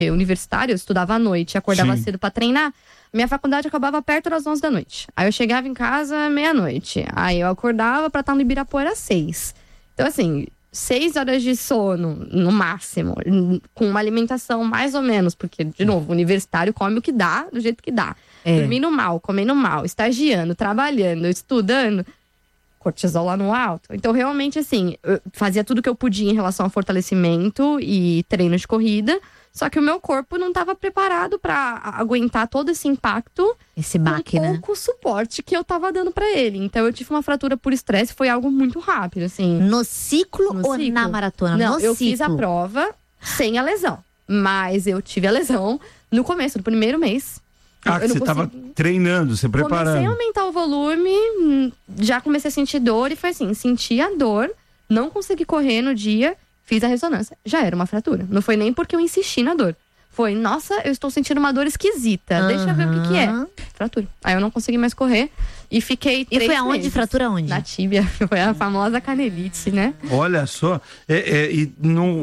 universitário, eu estudava à noite, acordava Sim. cedo pra treinar. Minha faculdade acabava perto das 11 da noite. Aí eu chegava em casa meia-noite. Aí eu acordava pra estar no Ibirapuera às 6. Então, assim, 6 horas de sono, no máximo. Com uma alimentação mais ou menos. Porque, de novo, o universitário come o que dá, do jeito que dá. Dormindo mal, comendo mal, estagiando, trabalhando, estudando. Cortisol lá no alto. Então, realmente, assim, eu fazia tudo que eu podia em relação ao fortalecimento e treino de corrida. Só que o meu corpo não estava preparado para aguentar todo esse impacto. Esse baque, com né? pouco suporte que eu tava dando para ele. Então, eu tive uma fratura por estresse. Foi algo muito rápido, assim. No ciclo ou ciclo. na maratona? Não, no eu ciclo. fiz a prova sem a lesão. Mas eu tive a lesão no começo do primeiro mês. Ah, Eu que não você tava consegui. treinando, você Comecei a preparando. aumentar o volume, já comecei a sentir dor. E foi assim, senti a dor, não consegui correr no dia, fiz a ressonância. Já era uma fratura. Não foi nem porque eu insisti na dor. Foi, nossa, eu estou sentindo uma dor esquisita. Deixa eu ver o que é. Fratura. Aí eu não consegui mais correr e fiquei 3 E foi aonde? meses. Fratura onde? Na tíbia. Foi a famosa canelite, né? Olha só, e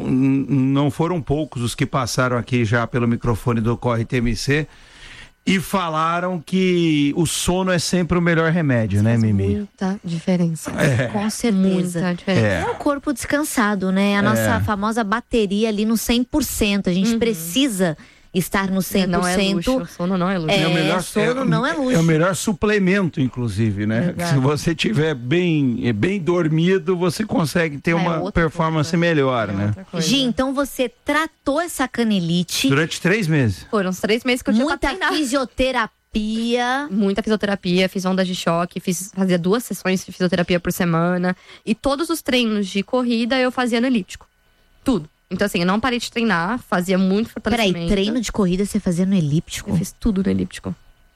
não foram poucos os que passaram aqui já pelo microfone do Corre TMC e falaram que o sono é sempre o melhor remédio, né, Mimi? Muita diferença. Com certeza. Muita diferença. É o corpo descansado, né? A nossa famosa bateria ali no 100%. A gente precisa estar no 100%. Não é luxo, o sono não é luxo. É o melhor, sono não é luxo. É o melhor suplemento, inclusive, né? Exato. Se você tiver bem dormido, você consegue ter uma outra performance coisa. melhor, né? Outra coisa. Gi, então você tratou essa canelite. Durante 3 meses. Foram uns 3 meses que eu tinha pra Muita treinar. fisioterapia. Muita fisioterapia, fiz ondas de choque, fazia 2 sessões de fisioterapia por semana. E todos os treinos de corrida eu fazia no elíptico. Tudo. Então, assim, eu não parei de treinar, fazia muito fortalecimento. Peraí, treino de corrida você fazia no elíptico? Eu fiz tudo no elíptico.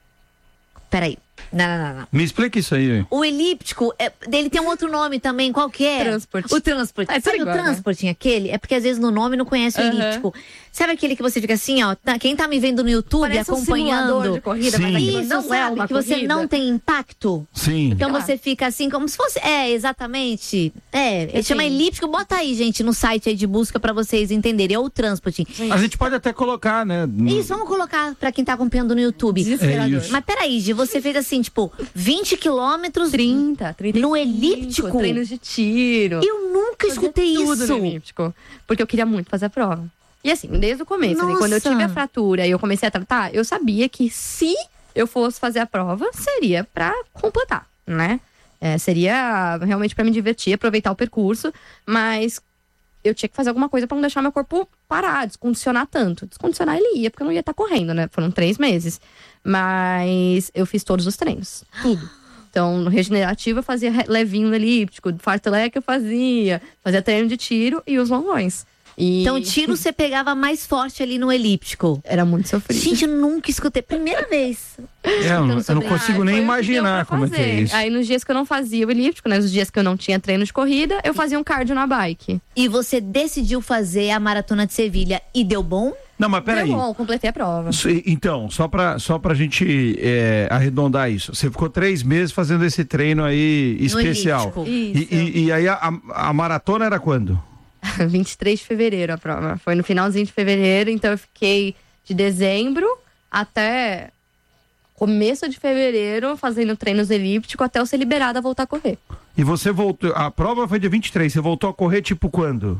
Peraí. Não. Me explica isso aí. O elíptico, ele tem um outro nome também, qual que é? Transport. O transport. É tudo Sabe igual, o transporting aquele? É porque às vezes no nome não conhece o elíptico. Sabe aquele que você fica assim, ó, quem tá me vendo no YouTube Parece um acompanhando. simulador de corrida, Sim. mas aquilo Isso, não é sabe? uma Que você corrida. não tem impacto. Sim. Então Claro. você fica assim, como se fosse. Exatamente. Assim. Chama elíptico. Bota aí, gente, no site aí de busca pra vocês entenderem. É o transporting. A gente pode até colocar, né? Isso, vamos colocar pra quem tá acompanhando no YouTube. Desesperador. isso. Mas peraí, Gi, você fez assim, tipo, 20 quilômetros 30 no elíptico? Treinos de tiro. Eu nunca Fazia escutei tudo isso. no elíptico. Porque eu queria muito fazer a prova. E assim, desde o começo, assim, quando eu Nossa. tive a fratura e eu comecei a tratar, eu sabia que se eu fosse fazer a prova, seria pra completar, né? Seria realmente pra me divertir, aproveitar o percurso, mas eu tinha que fazer alguma coisa pra não deixar meu corpo parar, descondicionar tanto. Descondicionar ele ia, porque eu não ia estar correndo, né? Foram 3 meses. Mas eu fiz todos os treinos, tudo. Então, no regenerativo eu fazia levinho no elíptico, fartlek eu fazia treino de tiro e os longões. Então, tiro você pegava mais forte ali no elíptico. Era muito sofrido. Gente, eu nunca escutei. Primeira vez. Eu não consigo nem imaginar como é que é isso. Aí nos dias que eu não fazia o elíptico, né? Nos dias que eu não tinha treino de corrida, eu fazia um cardio na bike. E você decidiu fazer a Maratona de Sevilha e deu bom? Não, mas peraí. Deu bom, completei a prova. Então, só pra gente arredondar isso. Você ficou 3 meses fazendo esse treino aí especial. elíptico. Isso. E aí a maratona era quando? 23 de fevereiro a prova. Foi no finalzinho de fevereiro, então eu fiquei de dezembro até começo de fevereiro fazendo treinos elípticos até eu ser liberada a voltar a correr. E você voltou. A prova foi dia 23. Você voltou a correr tipo quando?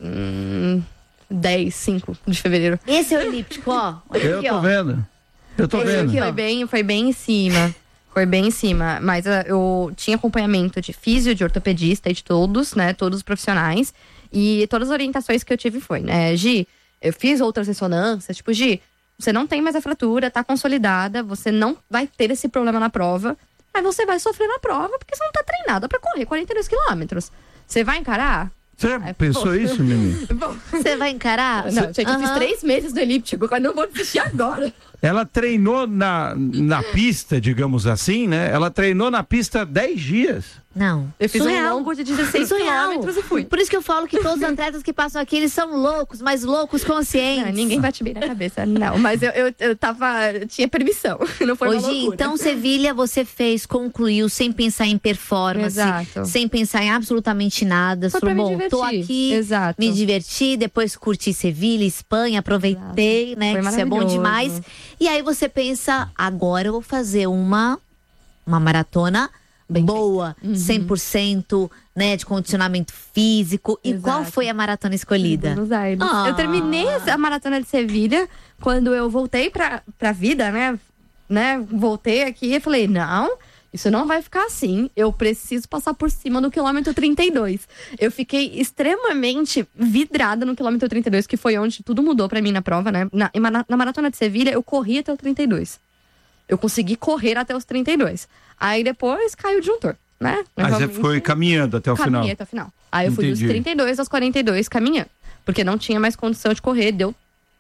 5 de fevereiro. Esse é o elíptico, ó. Olha Eu aqui, tô ó. vendo. Eu tô Esse vendo. aqui, ó. Foi bem em cima. Foi bem em cima. Mas eu tinha acompanhamento de físio, de ortopedista e de todos, né? Todos os profissionais. E todas as orientações que eu tive foi, né? Gi, eu fiz outras ressonâncias. Tipo, Gi, você não tem mais a fratura, tá consolidada. Você não vai ter esse problema na prova. Mas você vai sofrer na prova porque você não tá treinada pra correr 42 quilômetros. Você vai encarar? Você pensou isso, Mimi? Você vai encarar? Não, gente, eu fiz Aham. 3 meses do elíptico. Eu não vou desistir agora. Ela treinou na pista, digamos assim, né? Ela treinou na pista 10 dias. Não. Eu fiz surreal. um longo de 16 quilômetros e fui. Por isso que eu falo que todos os atletas que passam aqui, eles são loucos, mas loucos conscientes. Não, ninguém bate bem na cabeça, não. Mas eu tinha permissão. Não foi uma loucura. Então, Sevilha, você concluiu sem pensar em performance. Exato. Sem pensar em absolutamente nada. Foi pra me Bom, divertir. tô aqui, Exato. me diverti, depois curti Sevilha, Espanha, aproveitei, né? Foi Que isso é bom maravilhoso. demais. E aí você pensa, agora eu vou fazer uma maratona Bem boa, 100%, né, de condicionamento físico. E Exato. qual foi a maratona escolhida? Buenos Aires. Eu terminei a maratona de Sevilha quando eu voltei pra vida, né? Voltei aqui e falei, não, isso não vai ficar assim. Eu preciso passar por cima do quilômetro 32. Eu fiquei extremamente vidrada no quilômetro 32, que foi onde tudo mudou pra mim na prova, né? Na maratona de Sevilha, eu corri até o 32. Eu consegui correr até os 32. Aí depois caiu o disjuntor, né? Aí você foi caminhando até o final. Caminhei até o final. Aí eu fui dos Entendi. 32 aos 42 caminhando. Porque não tinha mais condição de correr. Deu.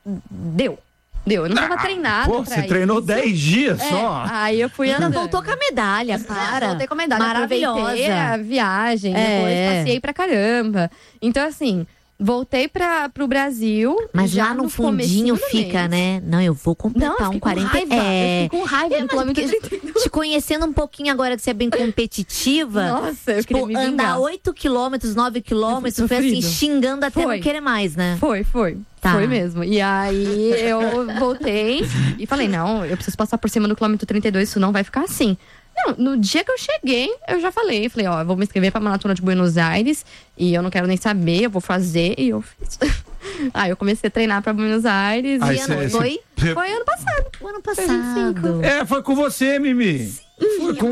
Eu não tava treinada. Pô, você treinou 10 dias só. Aí eu fui Ainda andando. voltou com a medalha, para. Voltei com a medalha. Maravilhosa. Aproveitei a viagem. Depois passei pra caramba. Então, assim, voltei pro Brasil. Mas já lá no comecinho fundinho do fica, mês. né? Não, eu vou completar um 40. Eu fiquei com raiva do quilômetro 32. Te conhecendo um pouquinho agora de ser bem competitiva. Nossa, eu tipo, queria me vingar. andar 8 quilômetros, 9 quilômetros, foi assim, Sofrido. xingando até Foi. não querer mais, né? Foi. Tá. Foi mesmo. E aí eu voltei e falei, não, eu preciso passar por cima do quilômetro 32, isso não vai ficar assim. Não, no dia que eu cheguei, eu já falei, ó, eu vou me inscrever pra Maratona de Buenos Aires e eu não quero nem saber, eu vou fazer, e eu fiz. Aí eu comecei a treinar pra Buenos Aires Aí e foi ano passado. O ano Foi passado. 25. Foi com você, Mimi. Foi com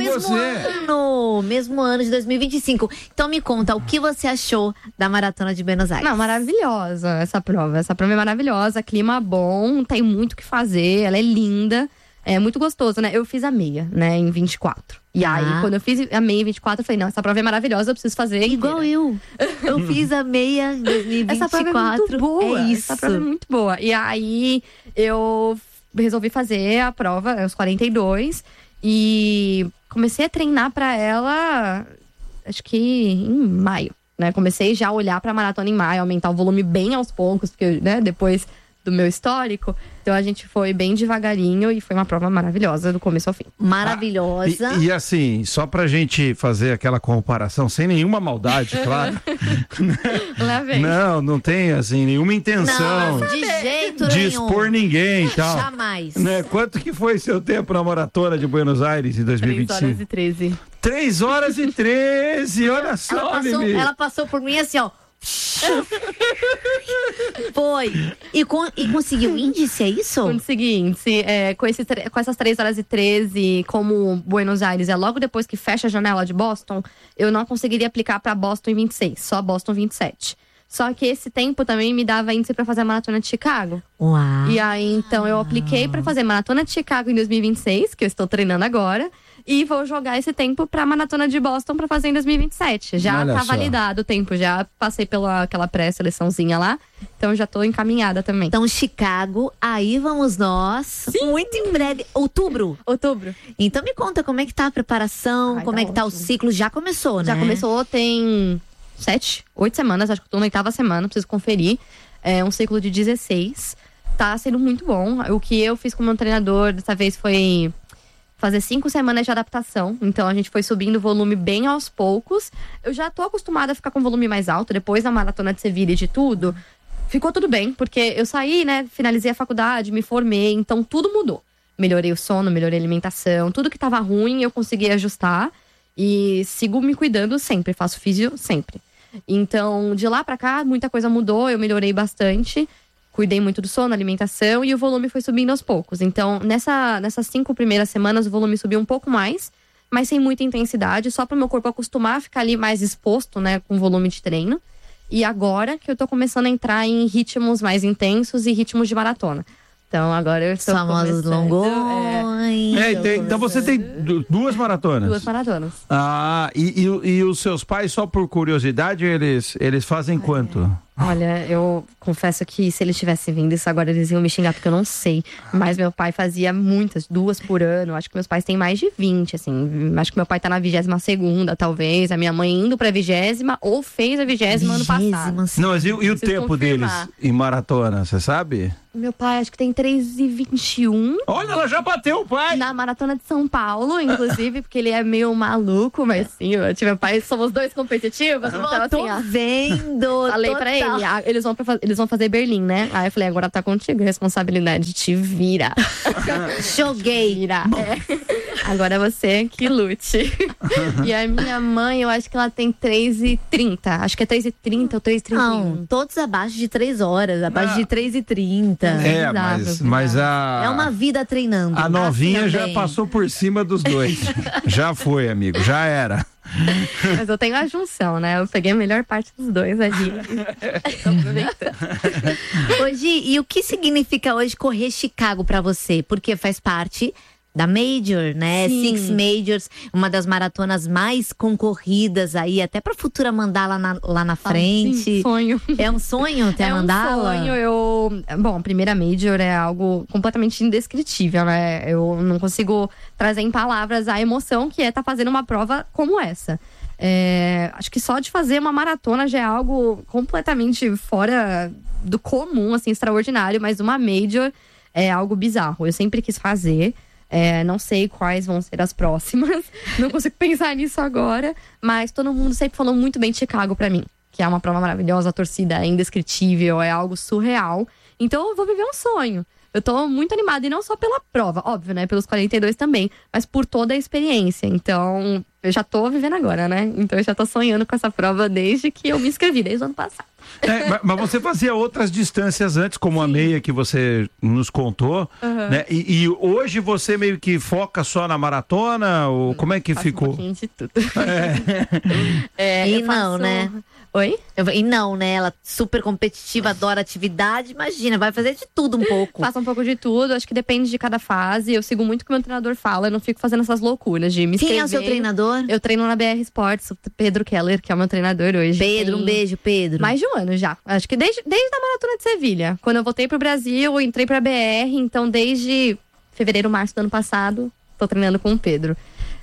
Mesmo ano de 2025. Então me conta, o que você achou da Maratona de Buenos Aires? Não, maravilhosa essa prova. Essa prova é maravilhosa, clima bom, tem muito o que fazer, ela é linda. É muito gostoso, né? Eu fiz a meia, né, em 24. E aí, quando eu fiz a meia em 24, eu falei, não, essa prova é maravilhosa, eu preciso fazer Igual inteira. eu fiz a meia em 2024. Essa prova é muito boa. É isso. Essa prova é muito boa. E aí, eu resolvi fazer a prova, os 42. E comecei a treinar pra ela, acho que em maio, né? Comecei já a olhar pra maratona em maio, aumentar o volume bem aos poucos, porque, né, depois do meu histórico. Então a gente foi bem devagarinho e foi uma prova maravilhosa do começo ao fim. Maravilhosa. E assim, só pra gente fazer aquela comparação, sem nenhuma maldade, claro. Lá vem. Não tem assim nenhuma intenção Não, de jeito de nenhum. expor ninguém e tal. Jamais. Né? Quanto que foi seu tempo na maratona de Buenos Aires em 2025? 3 horas e 13. 3 horas e 13, olha só, Mimi. Ela passou por mim assim, ó. Foi. E conseguiu índice, é isso? Consegui índice. Com essas 3 horas e 13, como Buenos Aires é logo depois que fecha a janela de Boston, eu não conseguiria aplicar pra Boston em 26, só Boston 27. Só que esse tempo também me dava índice pra fazer a maratona de Chicago. Uau. E aí, então, eu apliquei pra fazer maratona de Chicago em 2026, que eu estou treinando agora. E vou jogar esse tempo pra maratona de Boston pra fazer em 2027. Já Olha tá só. validado o tempo, já passei pela aquela pré-seleçãozinha lá. Então já tô encaminhada também. Então, Chicago, aí vamos nós. Sim. Muito em breve. Outubro. Então me conta como é que tá a preparação, como tá é que tá o ótimo. ciclo. Já começou, né? Já começou, tem 7, 8 semanas, acho que eu tô na 8ª semana, preciso conferir. É um ciclo de 16. Tá sendo muito bom. O que eu fiz com o meu treinador dessa vez foi fazer 5 semanas de adaptação. Então a gente foi subindo o volume bem aos poucos. Eu já tô acostumada a ficar com volume mais alto. Depois da maratona de Sevilha e de tudo, ficou tudo bem. Porque eu saí, né, finalizei a faculdade, me formei. Então tudo mudou. Melhorei o sono, melhorei a alimentação. Tudo que tava ruim eu consegui ajustar. E sigo me cuidando sempre, faço físio sempre. Então, de lá pra cá, muita coisa mudou, eu melhorei bastante. Cuidei muito do sono, alimentação, e o volume foi subindo aos poucos. Então, nessas 5 primeiras semanas, o volume subiu um pouco mais, mas sem muita intensidade, só para o meu corpo acostumar a ficar ali mais exposto, né, com volume de treino. E agora que eu tô começando a entrar em ritmos mais intensos e ritmos de maratona. Então, agora eu estou famosos longões. mãe. Então você tem 2 maratonas? 2 maratonas. E os seus pais, só por curiosidade, eles fazem quanto? Olha, eu confesso que se eles tivessem vindo isso agora, eles iam me xingar, porque eu não sei. Mas meu pai fazia muitas, 2 por ano. Acho que meus pais têm mais de 20, assim. Acho que meu pai tá na 22ª, talvez. A minha mãe indo pra 20ª ou fez a 20ª ano passado. Não, mas e o tempo deles em maratona, você sabe? Meu pai acho que tem 3:21. Olha, ela já bateu o pai! Na maratona de São Paulo, inclusive, porque ele é meio maluco, mas sim, eu tive meu pai, somos 2 competitivos. Então, tô vendo. Falei pra ele, eles vão fazer Berlim, né? Aí eu falei, agora tá contigo, responsabilidade, te vira. Joguei. Vira. Agora você que lute. E a minha mãe, eu acho que ela tem 3:30. Acho que é 3:30 ou 3:31. Não, todos abaixo de 3 horas, abaixo de 3:30. Mas é uma vida treinando. A novinha já passou por cima dos 2. Já foi, amigo, já era. Mas eu tenho a junção, né? Eu peguei a melhor parte dos 2 ali. Tô aproveitando. Hoje, e o que significa hoje correr Chicago pra você? Porque faz parte da Major, né? Sim. 6 Majors, uma das maratonas mais concorridas aí, até pra futura mandala lá na frente. Sim, sonho. É um sonho ter a mandala? É um sonho. Bom, a primeira Major é algo completamente indescritível, né? Eu não consigo trazer em palavras a emoção que é estar fazendo uma prova como essa. Acho que só de fazer uma maratona já é algo completamente fora do comum, assim, extraordinário, mas uma Major é algo bizarro. Eu sempre quis fazer. Não sei quais vão ser as próximas. Não consigo pensar nisso agora. Mas todo mundo sempre falou muito bem de Chicago pra mim. Que é uma prova maravilhosa, a torcida é indescritível, é algo surreal. Então eu vou viver um sonho. Eu tô muito animada, e não só pela prova, óbvio, né? Pelos 42 também, mas por toda a experiência. Então, eu já tô vivendo agora, né? Então eu já tô sonhando com essa prova desde que eu me inscrevi, desde o ano passado. Mas você fazia outras distâncias antes, como a meia que você nos contou, né? E hoje você meio que foca só na maratona? Ou como é que ficou? Um pouquinho de tudo. E não, né? Oi? E não, né? Ela super competitiva, adora atividade. Imagina, vai fazer de tudo um pouco. Faço um pouco de tudo, acho que depende de cada fase. Eu sigo muito o que o meu treinador fala, eu não fico fazendo essas loucuras de me inscrever. Quem é o seu treinador? Eu treino na BR Sports, o Pedro Keller, que é o meu treinador hoje. Pedro, um beijo, Pedro. Mais de um ano já. Acho que desde a Maratona de Sevilha. Quando eu voltei pro Brasil, eu entrei pra BR, então desde fevereiro, março do ano passado, tô treinando com o Pedro.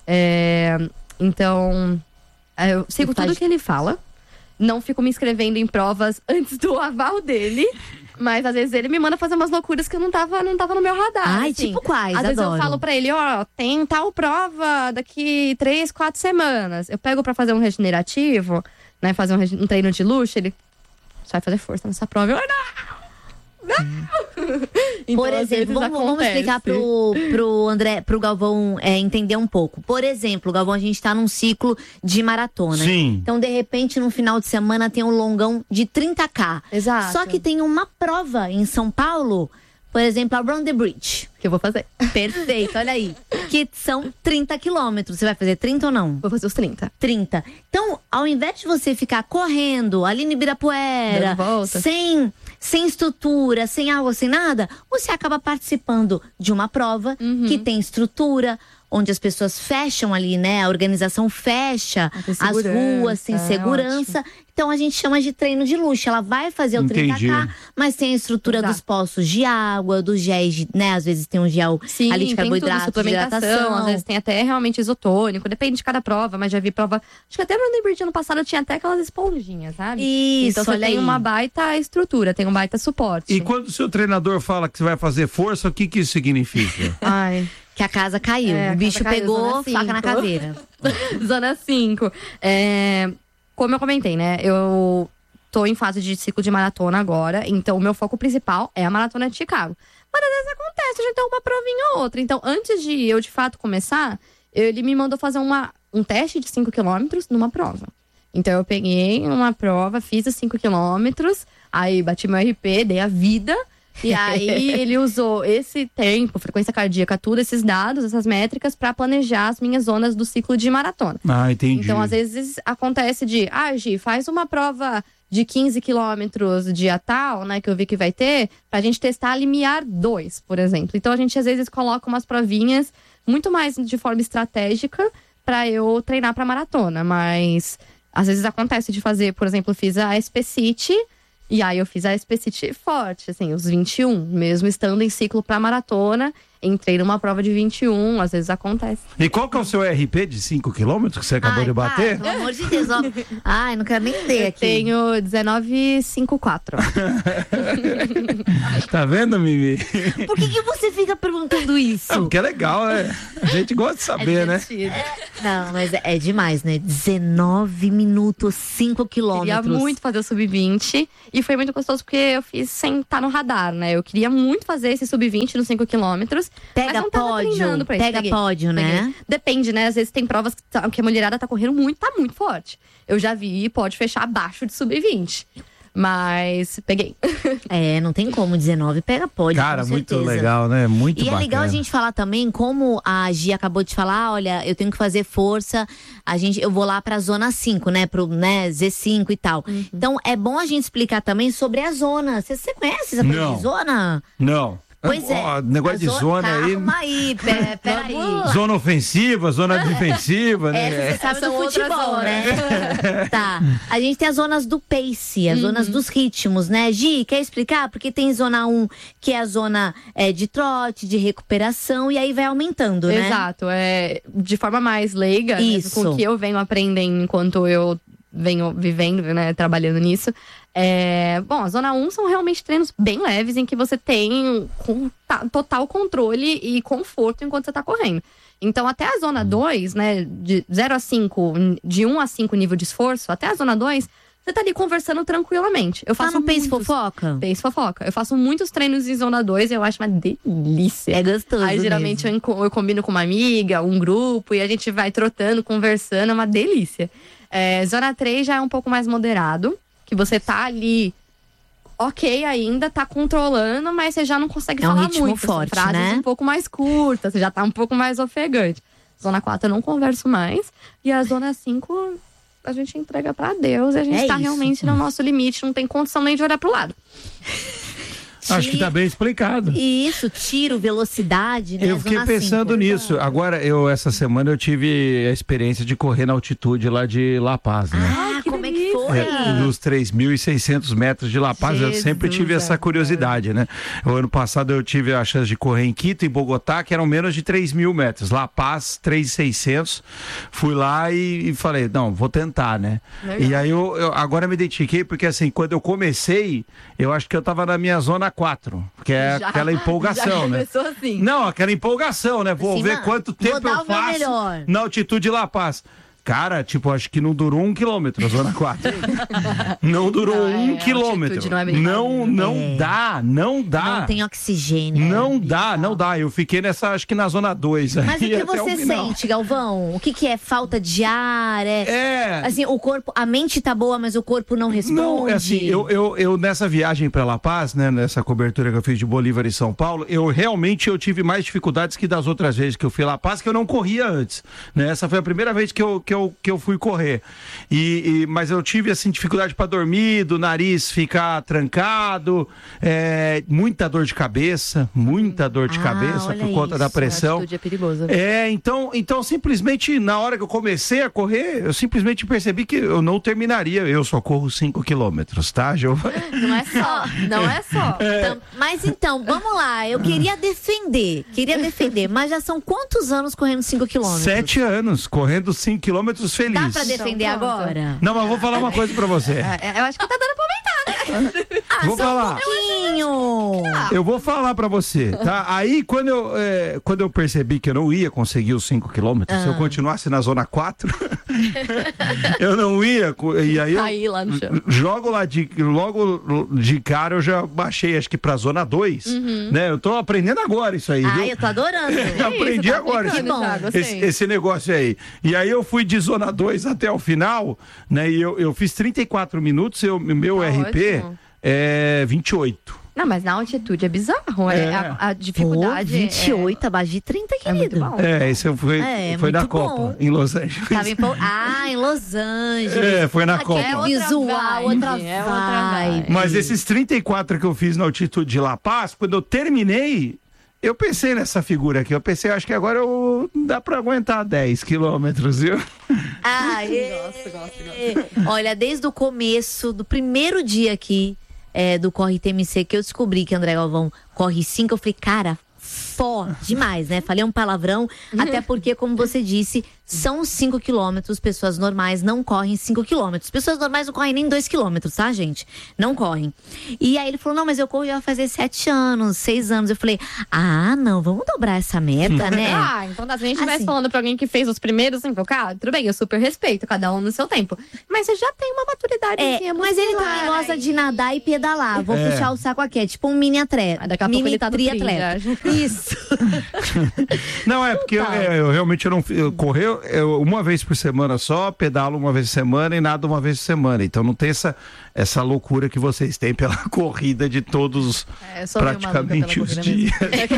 Então, eu sigo tudo que ele fala. Não fico me inscrevendo em provas antes do aval dele. Mas às vezes ele me manda fazer umas loucuras que eu não tava no meu radar. Ai, assim. tipo quais? Às vezes Adoro. eu falo pra ele, tem tal prova daqui 3, 4 semanas. Eu pego pra fazer um regenerativo, né? Fazer um treino de luxo, ele vai fazer força nessa prova. Eu, não! Então, por exemplo, vamos explicar pro André, pro Galvão entender um pouco. Por exemplo, Galvão, a gente tá num ciclo de maratona. Sim. Então, de repente, no final de semana tem um longão de 30K. Exato. Só que tem uma prova em São Paulo, por exemplo, a Run the Bridge. Que eu vou fazer. Perfeito, olha aí. Que são 30 quilômetros. Você vai fazer 30 ou não? Vou fazer os 30. 30. Então, ao invés de você ficar correndo ali no Ibirapuera, sem estrutura, sem água, sem nada, você acaba participando de uma prova que tem estrutura, onde as pessoas fecham ali, né? A organização fecha as ruas, tem segurança. Ótimo. Então a gente chama de treino de luxo. Ela vai fazer o 30K, mas tem a estrutura dos poços de água, dos géis, né? Às vezes tem um gel ali de carboidrato, de hidratação. Às vezes tem até realmente isotônico, depende de cada prova, mas já vi prova. Acho que até no Liberty ano passado tinha até aquelas esponjinhas, sabe? Isso, então você tem uma baita estrutura, tem um baita suporte. E quando o seu treinador fala que você vai fazer força, o que isso significa? Ai. Que a casa caiu. O bicho pegou, faca na caveira. Zona 5. Como eu comentei, né? Eu tô em fase de ciclo de maratona agora. Então, o meu foco principal é a maratona de Chicago. Mas às vezes acontece, a gente tem uma provinha ou outra. Então, antes de eu, de fato, começar, ele me mandou fazer um teste de 5 quilômetros numa prova. Então, eu peguei uma prova, fiz os 5 quilômetros. Aí, bati meu RP, dei a vida. E aí ele usou esse tempo, frequência cardíaca, tudo, esses dados, essas métricas, para planejar as minhas zonas do ciclo de maratona. Entendi. Então, às vezes, acontece de, Gi, faz uma prova de 15 quilômetros dia tal, né, que eu vi que vai ter, pra gente testar a limiar 2, por exemplo. Então, a gente, às vezes, coloca umas provinhas muito mais de forma estratégica pra eu treinar pra maratona. Mas, às vezes, acontece de fazer, por exemplo, eu fiz a SP City. E aí eu fiz a SP City forte, assim, os 21, mesmo estando em ciclo pra maratona, entrei numa prova de 21, às vezes acontece. E qual que é o seu RP de 5 km que você acabou de bater? Pelo amor de Deus, ó. Ai, não quero nem ter aqui. Tenho 19,54. Tá vendo, Mimi? Por que você fica perguntando isso? Porque é legal, né? A gente gosta de saber, né? Não, mas é demais, né? 19 minutos, 5 quilômetros. Queria muito fazer o sub-20 e foi muito gostoso porque eu fiz sem estar no radar, né? Eu queria muito fazer esse sub-20 nos 5 quilômetros. Pega pódio, pega pódio, né? Depende, né? Às vezes tem provas que a mulherada tá correndo muito, tá muito forte. Eu já vi, pode fechar abaixo de sub-20. Mas peguei. Não tem como, 19 pega pódio. Cara, muito legal, né? Muito bacana. E é legal a gente falar também, como a Gi acabou de falar, olha, eu tenho que fazer força, eu vou lá pra zona 5, né? Pro Z5 e tal. Então é bom a gente explicar também sobre a zona. Você conhece essa coisa de zona? Não. Pois é. Negócio de zona aí. Calma aí, peraí. Zona ofensiva, zona defensiva, né? Essa você sabe do futebol, né? Tá. A gente tem as zonas do pace, as zonas dos ritmos, né? Gi, quer explicar? Porque tem zona 1, que é a zona de trote, de recuperação, e aí vai aumentando, né? Exato. De forma mais leiga, né, com o que eu venho aprendendo enquanto eu venho vivendo, né, trabalhando nisso. Bom, a zona 1 são realmente treinos bem leves, em que você tem total controle e conforto enquanto você tá correndo. Então, até a zona 2, né, de 0 a 5, de 1 a 5 nível de esforço, até a zona 2, você tá ali conversando tranquilamente. Eu faço Pace Fofoca? Pace Fofoca. Eu faço muitos treinos em zona 2 e eu acho uma delícia. É gostoso. Aí, geralmente, eu combino com uma amiga, um grupo, e a gente vai trotando, conversando, é uma delícia. Zona 3 já é um pouco mais moderado, que você tá ali ok ainda, tá controlando, mas você já não consegue falar muito. É um ritmo forte, frases né? um pouco mais curtas, você já tá um pouco mais ofegante. Zona 4 eu não converso mais, e a zona 5 a gente entrega pra Deus, e a gente tá realmente no nosso limite, não tem condição nem de olhar pro lado. Acho que tá bem explicado. Isso, tiro, velocidade, né? Eu fiquei pensando nisso. Agora, essa semana eu tive a experiência de correr na altitude lá de La Paz, né? Como é que foi? Nos 3.600 metros de La Paz, eu sempre tive essa curiosidade, né? O ano passado eu tive a chance de correr em Quito e Bogotá, que eram menos de 3.000 metros. La Paz, 3.600. Fui lá e falei, não, vou tentar, né? Legal. E aí eu agora me identifiquei, porque assim, quando eu comecei, eu acho que eu tava na minha zona 4, que é aquela empolgação, né? Assim. Não, aquela empolgação, né? Vou ver quanto tempo eu faço na altitude de La Paz. Cara, acho que não durou 1 quilômetro a zona 4. Não durou 1 quilômetro. Não dá. Não tem oxigênio. Não dá. Eu fiquei acho que na zona 2. Mas o que você sente, Galvão? O que é falta de ar? Assim, o corpo, a mente tá boa, mas o corpo não responde? Não, assim, eu nessa viagem pra La Paz, né, nessa cobertura que eu fiz de Bolívar e São Paulo, eu tive mais dificuldades que das outras vezes que eu fui a La Paz, que eu não corria antes, né? Essa foi a primeira vez que eu fui correr. Mas eu tive, assim, dificuldade para dormir, do nariz ficar trancado, muita dor de cabeça por conta da pressão. A atitude é perigosa. Então, simplesmente, na hora que eu comecei a correr, eu simplesmente percebi que eu não terminaria. Eu só corro 5 quilômetros, tá, Giovana? Não é só. Então, mas então, vamos lá. Eu queria defender, mas já são quantos anos correndo 5 quilômetros? 7 anos, correndo 5 quilômetros feliz. Dá pra defender agora? Não, mas eu vou falar uma coisa pra você. Eu acho que tá dando pra aumentar, né? Vou falar. Eu vou falar pra você, tá? Aí, quando eu percebi que eu não ia conseguir os 5 quilômetros, se eu continuasse na zona 4, eu não ia. E aí caí lá no chão. Logo de cara, eu já baixei, acho que pra zona 2, né? Eu tô aprendendo agora isso aí, viu? Eu tô adorando. Aprendi agora esse negócio aí. E aí eu fui de zona 2 até o final, né? E eu fiz 34 minutos, meu RP ótimo. é 28. Não, mas na altitude é bizarro. A dificuldade. 28 abaixo de 30, querido. Isso foi na Copa, em Los Angeles. Em Los Angeles. Foi na Copa. É visual, outra vibe. Mas esses 34 que eu fiz na altitude de La Paz, quando eu terminei, eu pensei nessa figura aqui. Eu pensei, acho que agora dá pra aguentar 10 quilômetros, viu? Gosto. Olha, desde o começo, do primeiro dia aqui, do Corre TMC, que eu descobri que André Galvão corre 5, eu falei, cara, demais, né? Falei um palavrão, até porque, como você disse, são 5 quilômetros, pessoas normais não correm 5 quilômetros. Pessoas normais não correm nem 2 quilômetros, tá, gente? Não correm. E aí ele falou, não, mas eu corro já vai fazer 7 anos, 6 anos. Eu falei, não, vamos dobrar essa meta, né? Então se a gente estivesse falando pra alguém que fez os primeiros 5K, tudo bem, eu super respeito, cada um no seu tempo. Mas você já tem uma maturidade. Mas ele também gosta de nadar e pedalar. Vou puxar o saco aqui, é tipo um mini atleta. Daqui a pouco ele tá no triatleta. Isso. Não, porque eu realmente não correr uma vez por semana só, pedalo uma vez por semana e nado uma vez por semana. Então não tem essa loucura que vocês têm pela corrida de todos praticamente os dias.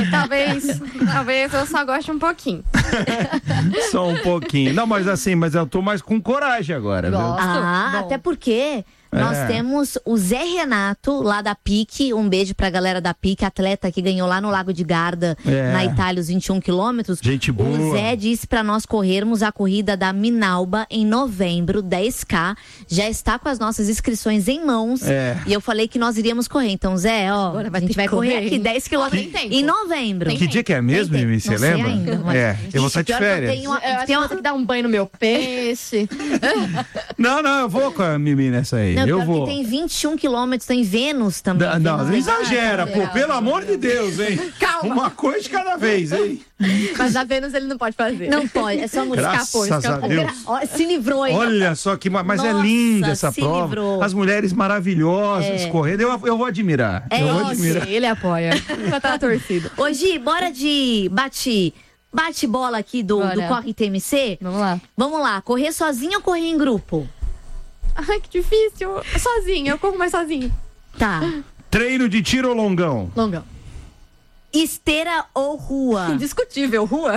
Talvez eu só goste um pouquinho. Só um pouquinho. Não, mas eu tô mais com coragem agora. Gosto. Até porque nós temos o Zé Renato, lá da PIC. Um beijo pra galera da PIC, atleta que ganhou lá no Lago de Garda, na Itália, os 21 quilômetros. Gente boa. O Zé disse pra nós corrermos a corrida da Minalba em novembro, 10K. Já está com as nossas inscrições em mãos. E eu falei que nós iríamos correr. Então, Zé, a gente vai correr aqui 10 quilômetros em novembro. Que dia que é mesmo, Mimi? Você lembra? Ainda, eu vou estar de férias. Tem uma que dar um banho no meu peixe. Não, eu vou com a Mimi nessa aí. Eu vou. Tem 21 quilômetros, tem Vênus também. Não exagera, pelo amor de Deus, hein? Calma. Uma coisa de cada vez, hein? Mas a Vênus ele não pode fazer. Não pode, é só música. Graças a Deus. Se livrou, hein? Olha só que... Mas é linda essa prova. Livrou. As mulheres maravilhosas correndo. Eu vou admirar. Ele apoia. Já tá na torcida. Ô, Gi, bora de bate-bola aqui do Corre TMC? Vamos lá. Correr sozinho ou correr em grupo? Ai, que difícil. Sozinho, eu corro mais sozinho. Tá. Treino de tiro ou longão? Longão. Esteira ou rua? Indiscutível, rua.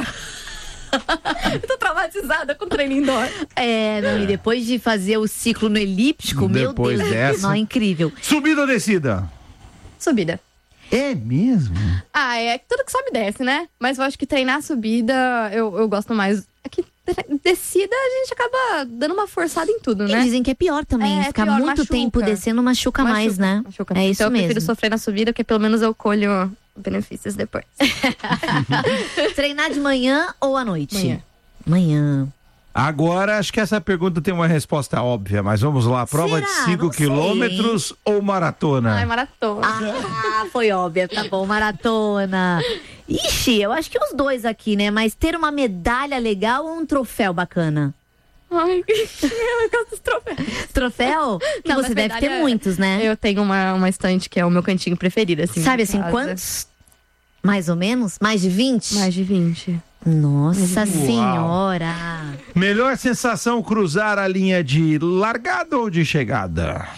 Eu tô traumatizada com treino indoor. E depois de fazer o ciclo no elíptico, depois meu Deus, não, é incrível. Subida ou descida? Subida. É mesmo? É tudo que sobe e desce, né? Mas eu acho que treinar subida, eu gosto mais. É que descida a gente acaba dando uma forçada em tudo, né? E dizem que é pior também. Ficar muito tempo descendo machuca mais, né? Machuca. É isso então, mesmo. Eu prefiro sofrer na subida, porque pelo menos eu colho benefícios depois. Treinar de manhã ou à noite? Manhã. Agora, acho que essa pergunta tem uma resposta óbvia, mas vamos lá. Prova de 5 quilômetros ou maratona? Ai, maratona. Foi óbvia. Tá bom, maratona. Ixi, eu acho que os dois aqui, né? Mas ter uma medalha legal ou um troféu bacana? Ai, eu gosto dos troféus. Troféu? Que você deve ter muitos, né? Eu tenho uma estante que é o meu cantinho preferido, assim. Sabe assim, quantos? Mais ou menos? Mais de 20? Mais de 20. Nossa Senhora! Melhor sensação cruzar a linha de largada ou de chegada?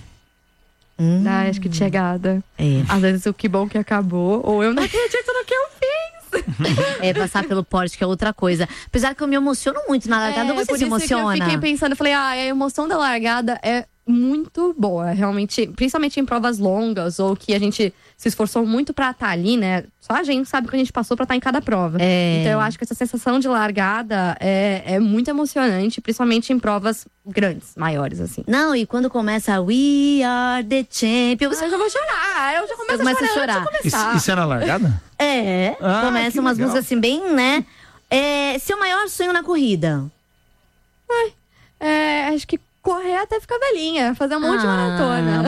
Acho que de chegada. Às vezes o que bom que acabou, ou eu não acredito no que eu fiz. Passar pelo porte, que é outra coisa. Apesar que eu me emociono muito na largada, você se emociona? Eu fiquei pensando, eu falei, a emoção da largada é muito boa, realmente, principalmente em provas longas ou que a gente se esforçou muito pra estar ali, né? Só a gente sabe o que a gente passou pra estar em cada prova. Então eu acho que essa sensação de largada é muito emocionante, principalmente em provas grandes, maiores, assim. Não, e quando começa We Are The Champions, eu já vou chorar, eu já começo a chorar. Isso é na largada? Começa umas músicas assim bem, né? Seu maior sonho na corrida? Acho que correr até ficar velhinha, fazer um monte de maratona.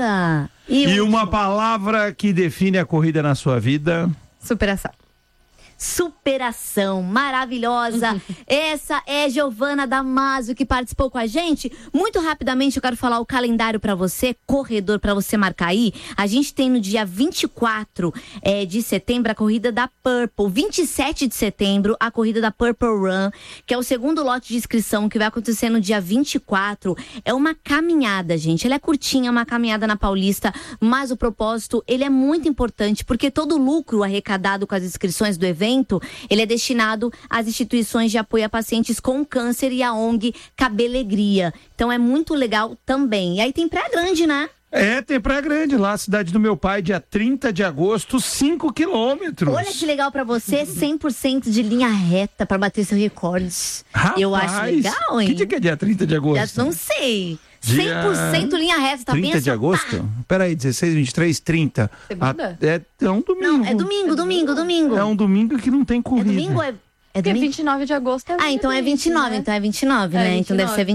Maravilhosa. E uma palavra que define a corrida na sua vida? Superação. superação. Maravilhosa. Essa é Giovana Damasio que participou com a gente. Muito rapidamente eu quero falar o calendário para você, corredor, para você marcar aí. A gente tem no dia 24 de setembro a corrida da Purple. 27 de setembro a corrida da Purple Run, que é o segundo lote de inscrição que vai acontecer no dia 24. É uma caminhada, gente. Ela é curtinha, uma caminhada na Paulista, mas o propósito, ele é muito importante, porque todo o lucro arrecadado com as inscrições do evento, ele é destinado às instituições de apoio a pacientes com câncer e a ONG Cabelegria. Então é muito legal também. E aí tem Praia Grande, né? Tem Praia Grande lá, a cidade do meu pai, dia 30 de agosto, 5 quilômetros. Olha que legal pra você, 100% de linha reta pra bater seu recorde. Rapaz, eu acho legal, hein? Que dia que é dia 30 de agosto? Já não sei. 100% linha reta, tá 30 de agosto? Peraí, 16, 23, 30. Segunda? É um domingo. Não, é domingo. É um domingo que não tem corrida. É domingo, é domingo? 29 de agosto. Então é 29, né? Então é 29, né? 29. Então deve ser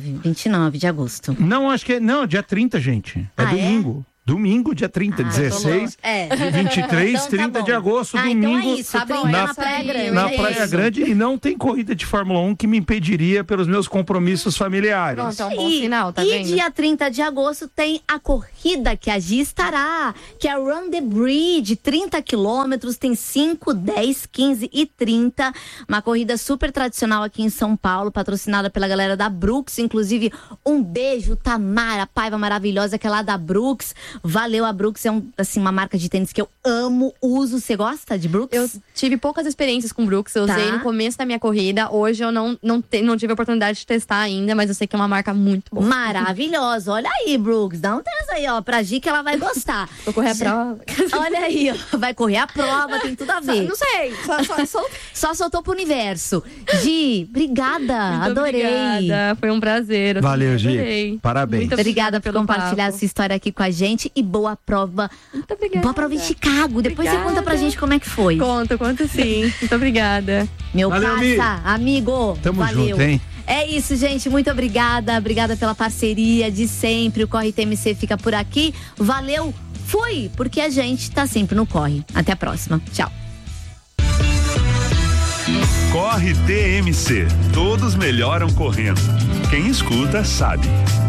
29 de agosto. Não, acho que dia 30, gente. É domingo. Domingo, dia 30, 16, 23, então, 30 tá de agosto, domingo, então é isso, tá bom, na Praia Grande. Na Praia Grande, e não tem corrida de Fórmula 1 que me impediria pelos meus compromissos familiares. Pronto, é um bom sinal, tá vendo? E dia 30 de agosto tem a corrida que a Gi estará, que é a Run the Bridge, 30 quilômetros, tem 5, 10, 15 e 30. Uma corrida super tradicional aqui em São Paulo, patrocinada pela galera da Brooks, inclusive um beijo, Tamara, Paiva maravilhosa, que é lá da Brooks. Valeu, a Brooks é uma marca de tênis que eu amo, uso. Você gosta de Brooks? Eu tive poucas experiências com Brooks, eu usei no começo da minha corrida. Hoje eu não tive a oportunidade de testar ainda, mas eu sei que é uma marca muito boa. Maravilhosa, olha aí, Brooks, dá um teste aí, ó, pra Gi que ela vai gostar. Vou correr a prova. Olha aí, ó, vai correr a prova, tem tudo a ver. Não sei, só soltou pro universo. Gi, obrigada, muito adorei. Obrigada, foi um prazer. Valeu, Gi, parabéns. Muito obrigada por compartilhar essa história aqui com a gente e boa prova. Muito obrigada. Boa prova em Chicago. Depois você conta pra gente como é que foi. Conto sim. Muito obrigada. Meu parça, amigo. Tamo valeu. Junto, hein? É isso, gente. Muito obrigada. Obrigada pela parceria de sempre. O Corre TMC fica por aqui. Valeu. Fui, porque a gente tá sempre no Corre. Até a próxima. Tchau. Corre TMC. Todos melhoram correndo. Quem escuta sabe.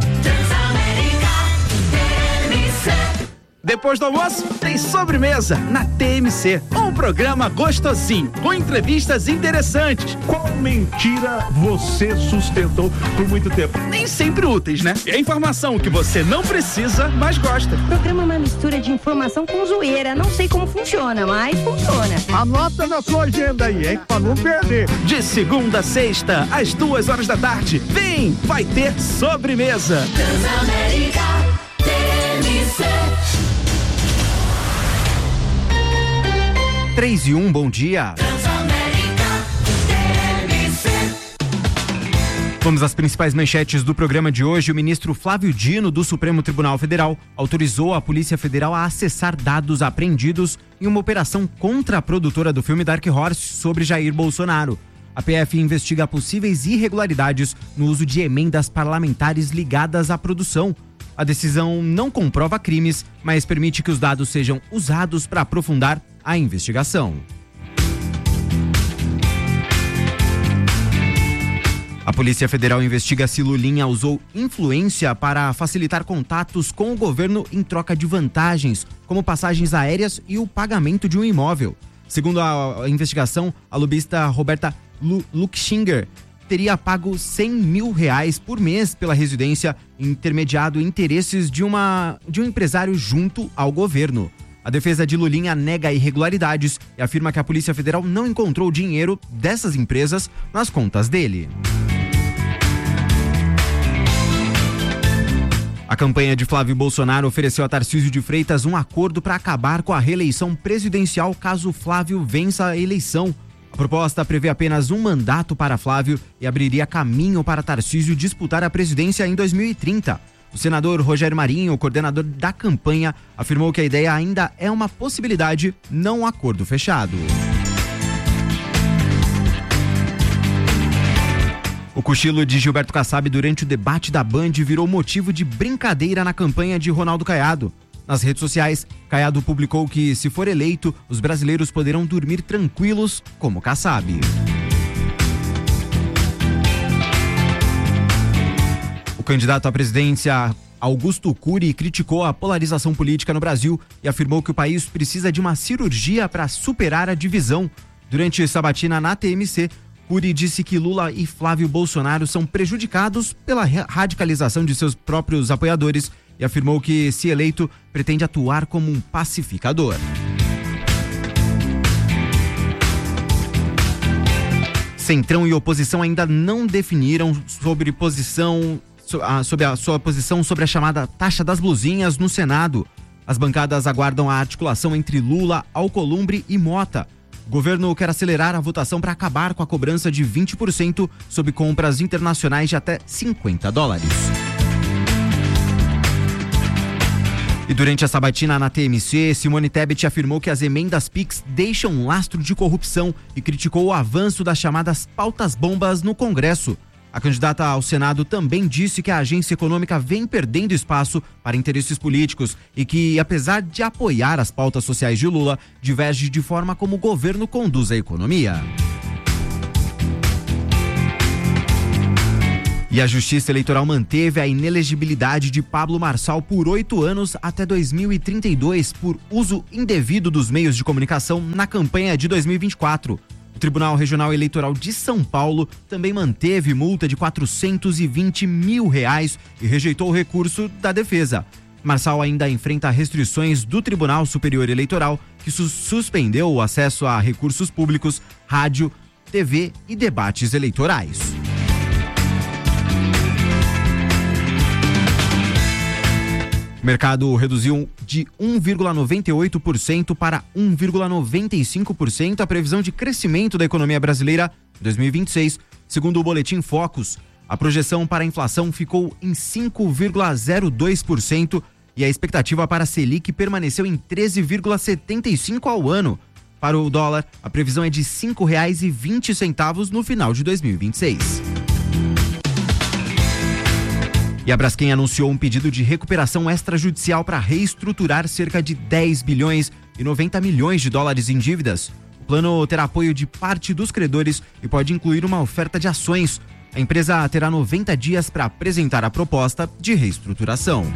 Depois do almoço, tem sobremesa na TMC. Um programa gostosinho, com entrevistas interessantes. Qual mentira você sustentou por muito tempo? Nem sempre úteis, né? É informação que você não precisa, mas gosta. O programa é uma mistura de informação com zoeira. Não sei como funciona, mas funciona. Anota na sua agenda aí, hein? Pra não perder. De segunda a sexta, às 2h da tarde. Vem, vai ter sobremesa. Transamérica TMC. 3 e 1, bom dia. Vamos às principais manchetes do programa de hoje. O ministro Flávio Dino, do Supremo Tribunal Federal, autorizou a Polícia Federal a acessar dados apreendidos em uma operação contra a produtora do filme Dark Horse sobre Jair Bolsonaro. A PF investiga possíveis irregularidades no uso de emendas parlamentares ligadas à produção. A decisão não comprova crimes, mas permite que os dados sejam usados para aprofundar a investigação. A Polícia Federal investiga se Lulinha usou influência para facilitar contatos com o governo em troca de vantagens, como passagens aéreas e o pagamento de um imóvel. Segundo a investigação, a lobista Roberta Luxinger teria pago R$100 mil por mês pela residência, intermediado interesses de um empresário junto ao governo. A defesa de Lulinha nega irregularidades e afirma que a Polícia Federal não encontrou dinheiro dessas empresas nas contas dele. A campanha de Flávio Bolsonaro ofereceu a Tarcísio de Freitas um acordo para acabar com a reeleição presidencial caso Flávio vença a eleição. A proposta prevê apenas um mandato para Flávio e abriria caminho para Tarcísio disputar a presidência em 2030. O senador Rogério Marinho, coordenador da campanha, afirmou que a ideia ainda é uma possibilidade, não um acordo fechado. O cochilo de Gilberto Kassab durante o debate da Band virou motivo de brincadeira na campanha de Ronaldo Caiado. Nas redes sociais, Caiado publicou que, se for eleito, os brasileiros poderão dormir tranquilos como Kassab. O candidato à presidência, Augusto Cury, criticou a polarização política no Brasil e afirmou que o país precisa de uma cirurgia para superar a divisão. Durante sabatina na TMC, Cury disse que Lula e Flávio Bolsonaro são prejudicados pela radicalização de seus próprios apoiadores e afirmou que, se eleito, pretende atuar como um pacificador. Centrão e oposição ainda não definiram sobre a sua posição sobre a chamada taxa das blusinhas no Senado. As bancadas aguardam a articulação entre Lula, Alcolumbre e Mota. O governo quer acelerar a votação para acabar com a cobrança de 20% sobre compras internacionais de até $50. E durante a sabatina na TMC, Simone Tebet afirmou que as emendas PIX deixam um lastro de corrupção e criticou o avanço das chamadas pautas-bombas no Congresso. A candidata ao Senado também disse que a agência econômica vem perdendo espaço para interesses políticos e que, apesar de apoiar as pautas sociais de Lula, diverge de forma como o governo conduz a economia. E a Justiça Eleitoral manteve a inelegibilidade de Pablo Marçal por 8 anos até 2032 por uso indevido dos meios de comunicação na campanha de 2024. O Tribunal Regional Eleitoral de São Paulo também manteve multa de R$420 mil e rejeitou o recurso da defesa. Marçal ainda enfrenta restrições do Tribunal Superior Eleitoral, que suspendeu o acesso a recursos públicos, rádio, TV e debates eleitorais. O mercado reduziu de 1,98% para 1,95% a previsão de crescimento da economia brasileira em 2026, segundo o Boletim Focus. A projeção para a inflação ficou em 5,02% e a expectativa para a Selic permaneceu em 13,75% ao ano. Para o dólar, a previsão é de R$ 5,20 no final de 2026. E a Braskem anunciou um pedido de recuperação extrajudicial para reestruturar cerca de 10 bilhões e 90 milhões de dólares em dívidas. O plano terá apoio de parte dos credores e pode incluir uma oferta de ações. A empresa terá 90 dias para apresentar a proposta de reestruturação.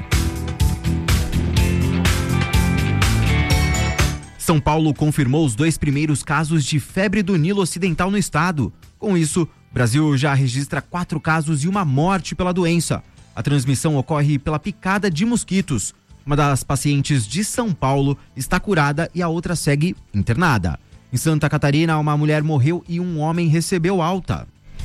São Paulo confirmou os 2 primeiros casos de febre do Nilo Ocidental no estado. Com isso, o Brasil já registra 4 casos e uma morte pela doença. A transmissão ocorre pela picada de mosquitos. Uma das pacientes de São Paulo está curada e a outra segue internada. Em Santa Catarina, uma mulher morreu e um homem recebeu alta.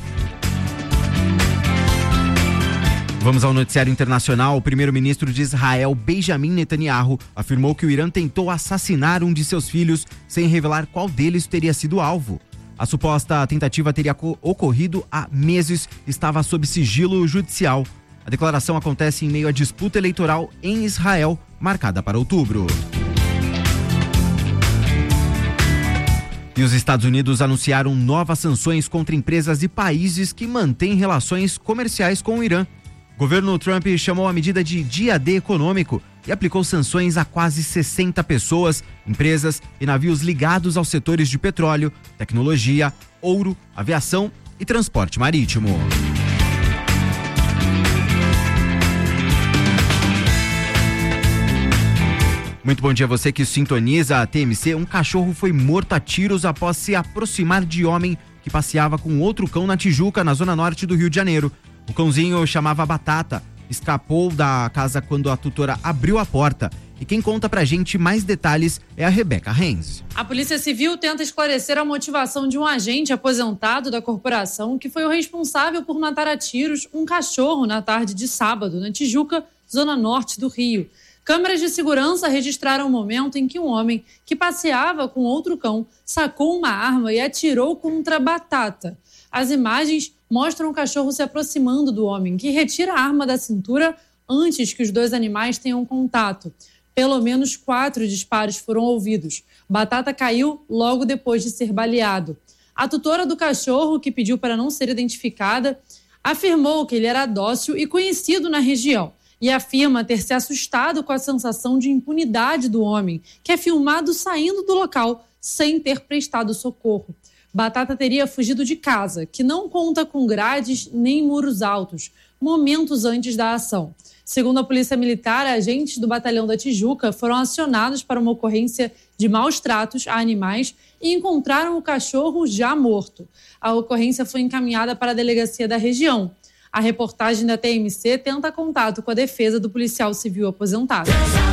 Vamos ao noticiário internacional. O primeiro-ministro de Israel, Benjamin Netanyahu, afirmou que o Irã tentou assassinar um de seus filhos sem revelar qual deles teria sido alvo. A suposta tentativa teria ocorrido há meses e estava sob sigilo judicial. A declaração acontece em meio à disputa eleitoral em Israel, marcada para outubro. E os Estados Unidos anunciaram novas sanções contra empresas e países que mantêm relações comerciais com o Irã. O governo Trump chamou a medida de dia D econômico e aplicou sanções a quase 60 pessoas, empresas e navios ligados aos setores de petróleo, tecnologia, ouro, aviação e transporte marítimo. Muito bom dia a você que sintoniza a TMC. Um cachorro foi morto a tiros após se aproximar de homem que passeava com outro cão na Tijuca, na zona norte do Rio de Janeiro. O cãozinho chamava Batata, escapou da casa quando a tutora abriu a porta. E quem conta pra gente mais detalhes é a Rebeca Renz. A Polícia Civil tenta esclarecer a motivação de um agente aposentado da corporação que foi o responsável por matar a tiros um cachorro na tarde de sábado, na Tijuca, zona norte do Rio. Câmeras de segurança registraram o momento em que um homem que passeava com outro cão sacou uma arma e atirou contra a Batata. As imagens mostram o cachorro se aproximando do homem, que retira a arma da cintura antes que os dois animais tenham contato. Pelo menos 4 disparos foram ouvidos. Batata caiu logo depois de ser baleado. A tutora do cachorro, que pediu para não ser identificada, afirmou que ele era dócil e conhecido na região e afirma ter se assustado com a sensação de impunidade do homem, que é filmado saindo do local sem ter prestado socorro. Batata teria fugido de casa, que não conta com grades nem muros altos, momentos antes da ação. Segundo a Polícia Militar, agentes do Batalhão da Tijuca foram acionados para uma ocorrência de maus tratos a animais e encontraram o cachorro já morto. A ocorrência foi encaminhada para a delegacia da região. A reportagem da TMC tenta contato com a defesa do policial civil aposentado.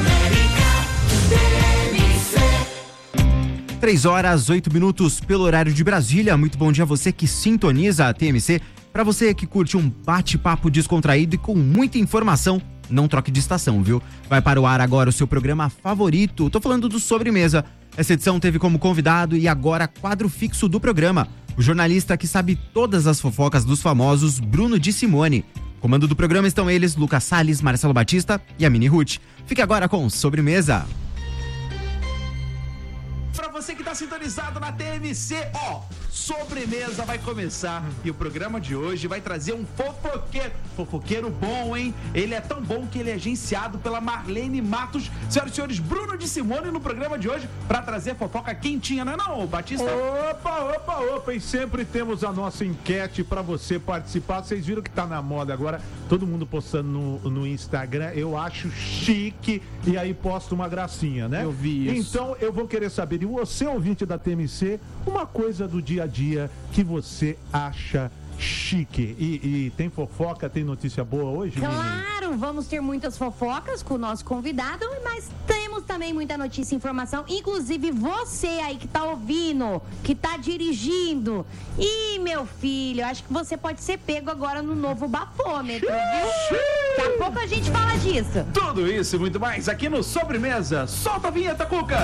3h08 pelo horário de Brasília. Muito bom dia a você que sintoniza a TMC. Para você que curte um bate-papo descontraído e com muita informação, não troque de estação, viu? Vai para o ar agora o seu programa favorito. Tô falando do Sobremesa. Essa edição teve como convidado e agora quadro fixo do programa, o jornalista que sabe todas as fofocas dos famosos, Bruno de Simone. Comando do programa estão eles, Lucas Salles, Marcelo Batista e a Mini Ruth. Fique agora com Sobremesa. Pra você que tá sintonizado na TMC, Sobremesa vai começar e o programa de hoje vai trazer um fofoqueiro bom, hein? Ele é tão bom que ele é agenciado pela Marlene Matos. Senhoras e senhores, Bruno de Simone no programa de hoje pra trazer fofoca quentinha, não é não, Batista? Opa, e sempre temos a nossa enquete pra você participar. Vocês viram que tá na moda agora, todo mundo postando no Instagram, eu acho chique, e aí posta uma gracinha, né? Eu vi isso. Então eu vou querer saber de você, ouvinte da TMC, uma coisa do dia a dia que você acha chique. E tem fofoca, tem notícia boa hoje? Claro, vamos ter muitas fofocas com o nosso convidado, mas temos também muita notícia e informação, inclusive você aí que tá ouvindo, que tá dirigindo. E meu filho, acho que você pode ser pego agora no novo bafômetro, viu? Daqui a pouco a gente fala disso. Tudo isso e muito mais aqui no Sobremesa. Solta a vinheta, Cuca!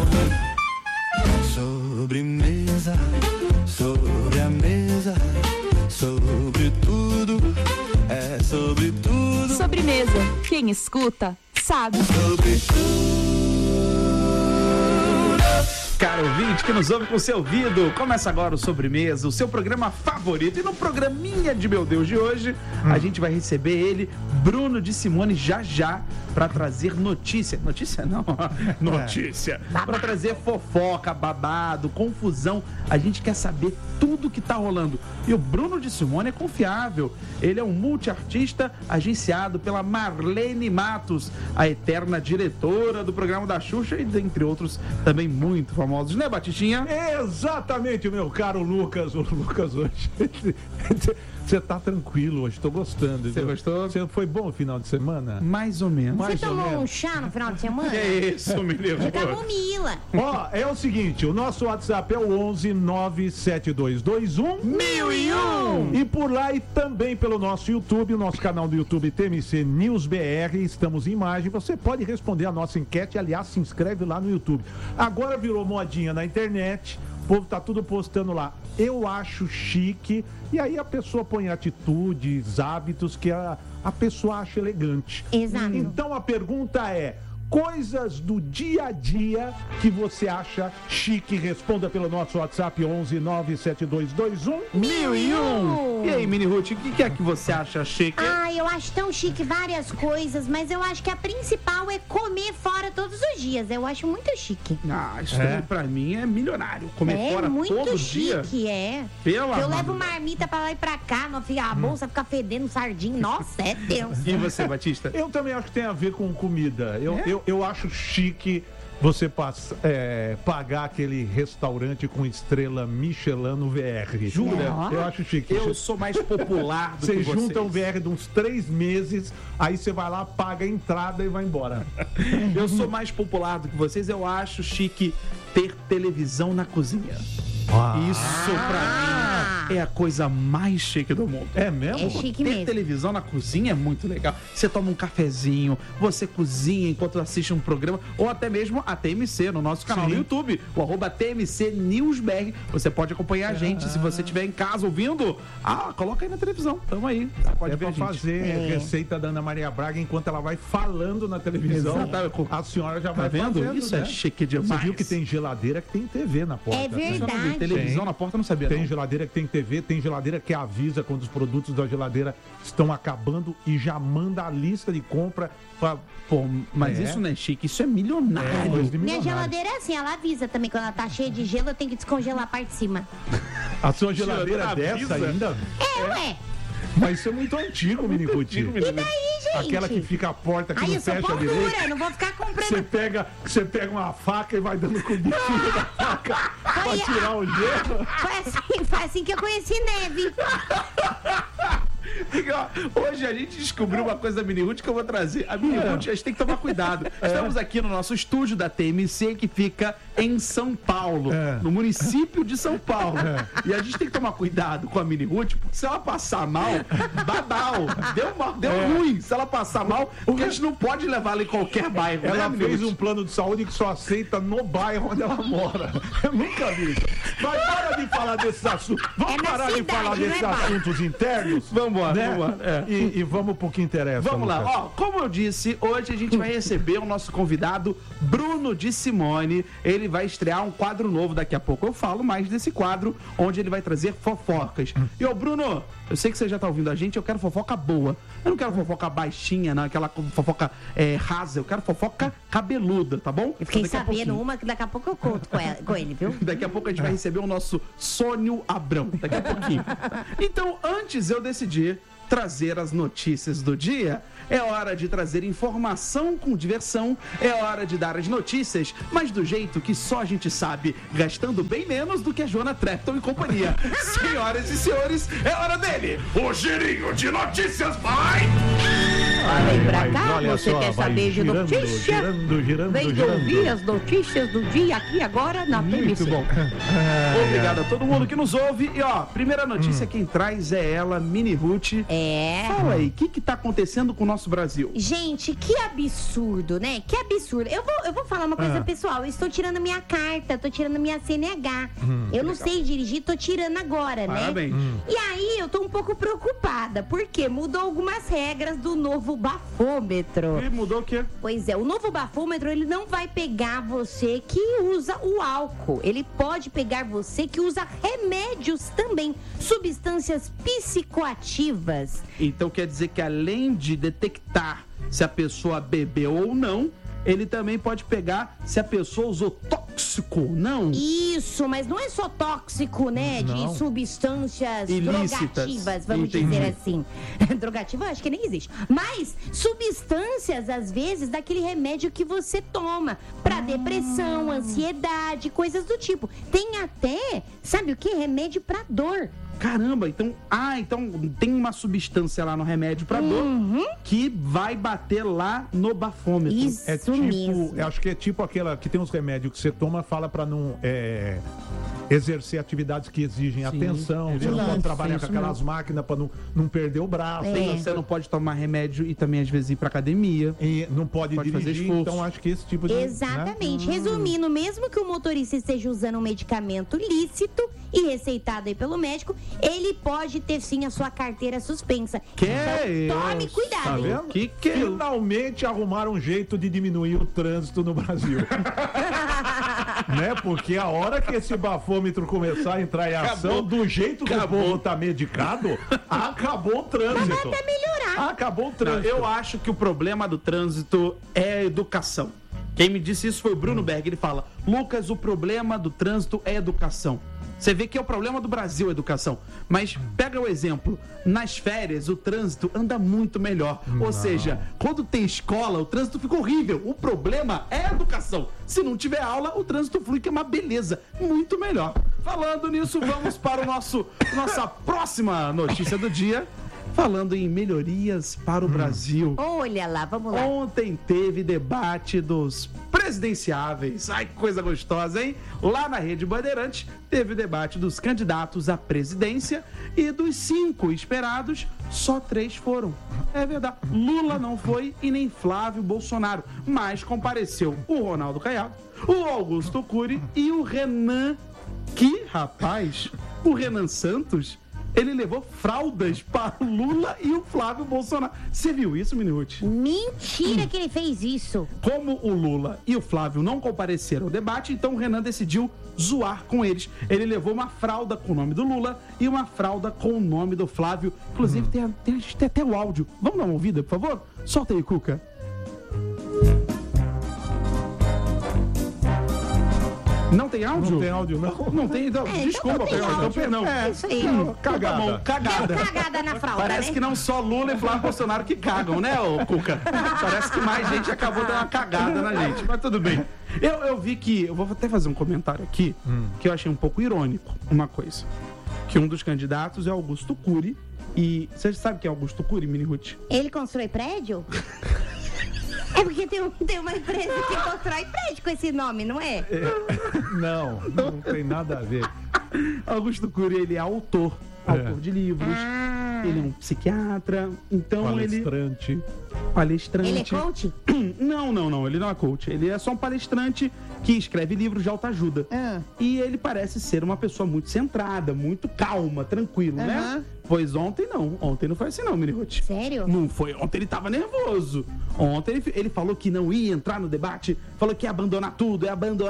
Sobremesa, sobre a mesa, sobre tudo, é sobre tudo. Sobremesa, quem escuta, sabe. Sobre tudo. Caro ouvinte que nos ouve com o seu ouvido, começa agora o Sobremesa, o seu programa favorito. E no programinha de Meu Deus de hoje, a gente vai receber ele, Bruno de Simone, já para trazer notícia. Notícia não, notícia. Para trazer fofoca, babado, confusão. A gente quer saber tudo que tá rolando. E o Bruno de Simone é confiável. Ele é um multiartista agenciado pela Marlene Matos, a eterna diretora do programa da Xuxa e dentre outros também muito famosos, né, Batistinha? Exatamente, meu caro Lucas. O Lucas hoje, você tá tranquilo hoje, tô gostando. Você gostou? Foi bom o final de semana? Mais ou menos. Você tomou um chá no final de semana? É isso, me levou. De camomila. É o seguinte, o nosso WhatsApp é o 11 97221 1001. E por lá e também pelo nosso YouTube, o nosso canal do YouTube TMC News BR, estamos em imagem. Você pode responder a nossa enquete, aliás, se inscreve lá no YouTube. Agora virou modinha na internet, o povo tá tudo postando lá. Eu acho chique, e aí a pessoa põe atitudes, hábitos que a pessoa acha elegante. Exato. Então a pergunta é: coisas do dia a dia que você acha chique? Responda pelo nosso WhatsApp 11 97221 1001. E aí, Mini Ruth, o que é que você acha chique? Eu acho tão chique várias coisas, mas eu acho que a principal é comer fora todos os dias. Eu acho muito chique. Isso daí pra mim é milionário. Comer fora todo dia. É muito chique, Pela eu levo marmita pra lá e pra cá, a bolsa fica fedendo sardinha. Nossa, é Deus. E você, Batista? Eu também acho que tem a ver com comida. Eu acho chique você pagar aquele restaurante com estrela Michelin no VR. Jura? Eu acho chique. Eu sou mais popular do que vocês. Você junta um VR de uns 3 meses, aí você vai lá, paga a entrada e vai embora. Eu sou mais popular do que vocês. Eu acho chique ter televisão na cozinha. Isso pra mim é a coisa mais chique do mundo. É mesmo? É chique Ter mesmo. televisão na cozinha é muito legal. Você toma um cafezinho, você cozinha enquanto assiste um programa, ou até mesmo a TMC no nosso canal no YouTube, o @TMC News BR. Você pode acompanhar a gente. Se você estiver em casa ouvindo, coloca aí na televisão. Tamo aí. Pode ver pra fazer receita da Ana Maria Braga enquanto ela vai falando na televisão. Exatamente. A senhora já Tá vai vendo? fazendo, Isso né? é chique demais. Você viu que tem geladeira que tem TV na porta. É verdade. Televisão na porta, eu não sabia. Tem não. geladeira que tem TV TV, tem geladeira que avisa quando os produtos da geladeira estão acabando e já manda a lista de compra pra... Pô, mas isso não é chique, isso é milionário. Minha geladeira é assim, ela avisa também. Quando ela tá cheia de gelo, eu tenho que descongelar a parte de cima. A sua geladeira é dessa ainda? Ué. Mas isso é muito antigo, Mini Ruth. E daí, gente? Aquela que fica a porta que Aí não eu sou fecha pão direito. dura, não vou ficar comprando. Você pega uma faca e vai dando com o bichinho da faca pra tirar o gelo. Foi assim que eu conheci neve. Hoje a gente descobriu uma coisa da Mini Ruth que eu vou trazer. A Mini Ruth, a gente tem que tomar cuidado. Estamos aqui no nosso estúdio da TMC, que fica em São Paulo, no município de São Paulo. E a gente tem que tomar cuidado com a Mini Ruth, porque se ela passar mal, babau. Deu ruim. Se ela passar mal, porque a gente não pode levar ela em qualquer bairro. Ela né, fez um plano de saúde que só aceita no bairro onde ela mora. Eu nunca vi isso. Mas para de falar desses assuntos. Vamos parar de falar desses assuntos internos? Vamos embora, né? vamos embora. E vamos pro que interessa. Vamos lá, Lucas. ó, como eu disse, hoje a gente vai receber o nosso convidado Bruno de Simone. Ele vai estrear um quadro novo daqui a pouco. Eu falo mais desse quadro, onde ele vai trazer fofocas. E ô Bruno, eu sei que você já tá ouvindo a gente, eu quero fofoca boa. Eu não quero fofoca baixinha, não, aquela fofoca rasa, eu quero fofoca cabeluda, tá bom? Eu fiquei sabendo uma que daqui a pouco eu conto com ele, viu? Daqui a pouco a gente vai receber o nosso Sônio Abrão, daqui a pouquinho. Então, antes eu decidi trazer as notícias do dia. É hora de trazer informação com diversão, é hora de dar as notícias, mas do jeito que só a gente sabe, gastando bem menos do que a Joana Trepton e companhia. Senhoras e senhores, é hora dele, o girinho de notícias, vai! Vem pra cá, você quer saber de notícia? Vem ouvir as notícias do dia aqui agora na TMC. Muito bom. Obrigado a todo mundo que nos ouve. E ó, primeira notícia quem traz é ela, Mini Ruth. Fala aí, o que tá acontecendo com o nosso Brasil? Gente, que absurdo, né? Que absurdo. Eu vou falar uma coisa pessoal. Eu estou tirando minha carta, tô tirando minha CNH. Eu não sei dirigir, tô tirando agora, Parabéns. né? E aí, eu tô um pouco preocupada, porque mudou algumas regras do novo bafômetro. E mudou o quê? Pois é, o novo bafômetro, ele não vai pegar você que usa o álcool. Ele pode pegar você que usa remédios também, substâncias psicoativas. Então quer dizer que além de detectar se a pessoa bebeu ou não, ele também pode pegar se a pessoa usou tóxico, não? Isso, mas não é só tóxico, né? Não. De substâncias ilícitas, drogativas, vamos dizer assim. Drogativa eu acho que nem existe. Mas substâncias, às vezes, daquele remédio que você toma pra depressão, ansiedade, coisas do tipo. Tem até, sabe o que? Remédio pra dor. Caramba, então tem uma substância lá no remédio pra dor que vai bater lá no bafômetro. Isso É tipo, eu acho que é tipo aquela que tem uns remédios que você toma, fala pra não exercer atividades que exigem atenção. Você não pode trabalhar com aquelas máquinas pra não perder o braço. Você não pode tomar remédio e também às vezes ir pra academia. E não pode dirigir, fazer esforço. então acho que esse tipo de... Exatamente. Resumindo, mesmo que o motorista esteja usando um medicamento lícito e receitado aí pelo médico, ele pode ter sim a sua carteira suspensa. Então, tome cuidado, Tá hein? vendo? Finalmente arrumaram um jeito de diminuir o trânsito no Brasil. Né? Porque a hora que esse bafômetro começar a entrar em ação, do jeito que o povo tá medicado, acabou o trânsito. Vai até melhorar. Acabou o trânsito. Eu acho que o problema do trânsito é a educação. Quem me disse isso foi o Bruno Berg. Ele fala, Lucas, o problema do trânsito é educação. Você vê que é o problema do Brasil, a educação. Mas pega o exemplo, nas férias o trânsito anda muito melhor. Ou seja, quando tem escola, o trânsito fica horrível. O problema é a educação. Se não tiver aula, o trânsito flui, que é uma beleza. Muito melhor. Falando nisso, vamos para nossa próxima notícia do dia. Falando em melhorias para o Brasil. Olha lá, vamos lá. Ontem teve debate dos presidenciáveis. Ai, que coisa gostosa, hein? Lá na Rede Bandeirantes, teve o debate dos candidatos à presidência e dos 5 esperados, só 3 foram. É verdade. Lula não foi e nem Flávio Bolsonaro, mas compareceu o Ronaldo Caiado, o Augusto Cury e o Renan... Que rapaz? O Renan Santos? Ele levou fraldas para o Lula e o Flávio Bolsonaro. Você viu isso, Minuti? Mentira que ele fez isso. Como o Lula e o Flávio não compareceram ao debate, então o Renan decidiu zoar com eles. Ele levou uma fralda com o nome do Lula e uma fralda com o nome do Flávio. Inclusive, tem até o áudio. Vamos dar uma ouvida, por favor? Solta aí, Cuca. Não tem áudio? Não tem áudio, não. Não tem, então, desculpa, perdão. É isso aí. Cagada. Tá bom, cagada. Deu cagada na fralda, Parece né? que não só Lula e Flávio Bolsonaro que cagam, né, ô Cuca? Parece que mais gente acabou dando uma cagada na gente, mas tudo bem. Eu vi que, eu vou até fazer um comentário aqui, que eu achei um pouco irônico, uma coisa. Que um dos candidatos é Augusto Cury, e você sabe quem é Augusto Cury, Mini Ruth? Ele constrói prédio? É porque tem uma empresa que constrói prédio com esse nome, não é? Não tem nada a ver. Augusto Cury, ele é autor de livros, ele é um psiquiatra, então Palestrante. Ele é coach? Não, ele não é coach, ele é só um palestrante que escreve livros de autoajuda. E ele parece ser uma pessoa muito centrada, muito calma, tranquilo, né? Pois ontem não foi assim não, Mini Ruth. Sério? Não foi, ontem ele tava nervoso. Ontem ele falou que não ia entrar no debate, falou que ia abandonar tudo,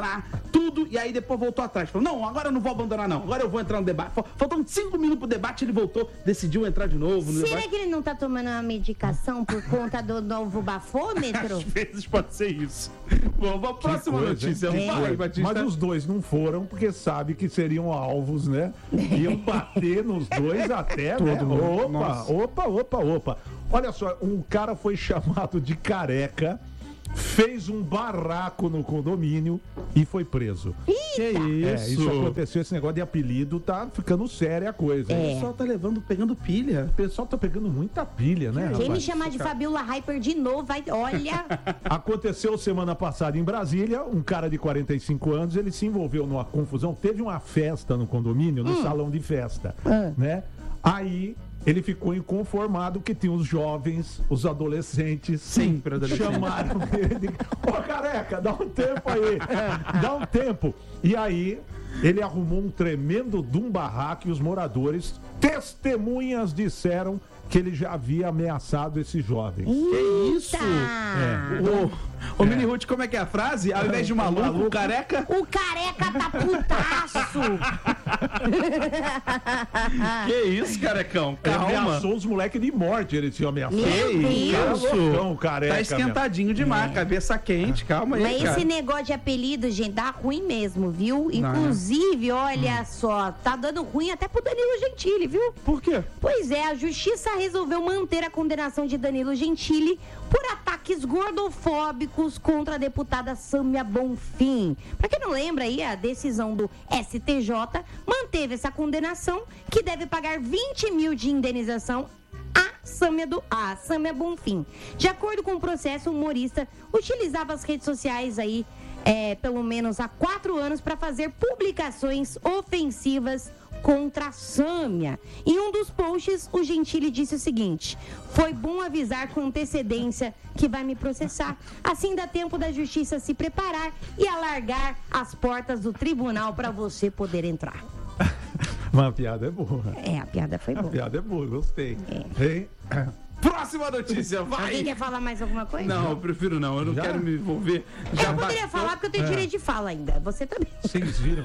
e aí depois voltou atrás. Falou, não, agora eu não vou abandonar não, agora eu vou entrar no debate. Faltam 5 minutos pro debate, ele voltou, decidiu entrar de novo no Será debate. que ele não tá tomando uma medicação por conta do novo bafômetro? Às vezes pode ser isso. Bom, vamos pra próxima notícia. Vai, Batista. Mas os dois não foram porque sabe que seriam alvos, né? Iam bater nos dois até, né? Opa. Olha só, um cara foi chamado de careca, fez um barraco no condomínio e foi preso. Que isso? Isso aconteceu, esse negócio de apelido tá ficando séria a coisa. O pessoal tá pegando pilha. O pessoal tá pegando muita pilha, né? Quem rapaz? me chamar de Fabiola Hyper de novo, olha... Aconteceu semana passada em Brasília, um cara de 45 anos, ele se envolveu numa confusão, teve uma festa no condomínio, no salão de festa, né? Aí ele ficou inconformado que tinha os jovens, os adolescentes, sempre chamaram ele de... Ô, careca, dá um tempo aí, dá um tempo. E aí ele arrumou um tremendo de um barraco e os moradores, testemunhas, disseram que ele já havia ameaçado esses jovens. Que isso? Ô, Mini Ruth, como é que é a frase? Ao invés de maluco, o careca... O careca tá putaço! Que isso, carecão? Calma. Ele ameaçou os moleques de morte, ele tinha ameaçado. Que isso? Careca, tá esquentadinho demais, cabeça quente, calma aí, Mas esse negócio de apelido, gente, dá ruim mesmo, viu? Inclusive, olha só, tá dando ruim até pro Danilo Gentili, viu? Por quê? Pois é, a justiça resolveu manter a condenação de Danilo Gentili por ataques gordofóbicos contra a deputada Sâmia Bonfim. Pra quem não lembra aí, a decisão do STJ manteve essa condenação, que deve pagar 20 mil de indenização a Sâmia Bonfim. De acordo com o processo, o humorista utilizava as redes sociais aí pelo menos há 4 anos para fazer publicações ofensivas contra a Sâmia. Em um dos posts, o Gentili disse o seguinte: foi bom avisar com antecedência que vai me processar. Assim dá tempo da justiça se preparar e alargar as portas do tribunal para você poder entrar. Mas a piada é boa. A piada foi boa. A piada é boa, gostei. Próxima notícia, vai! Alguém quer falar mais alguma coisa? Não, eu prefiro não, eu não quero me envolver. Eu poderia falar porque eu tenho direito de fala ainda. Você também. Vocês viram?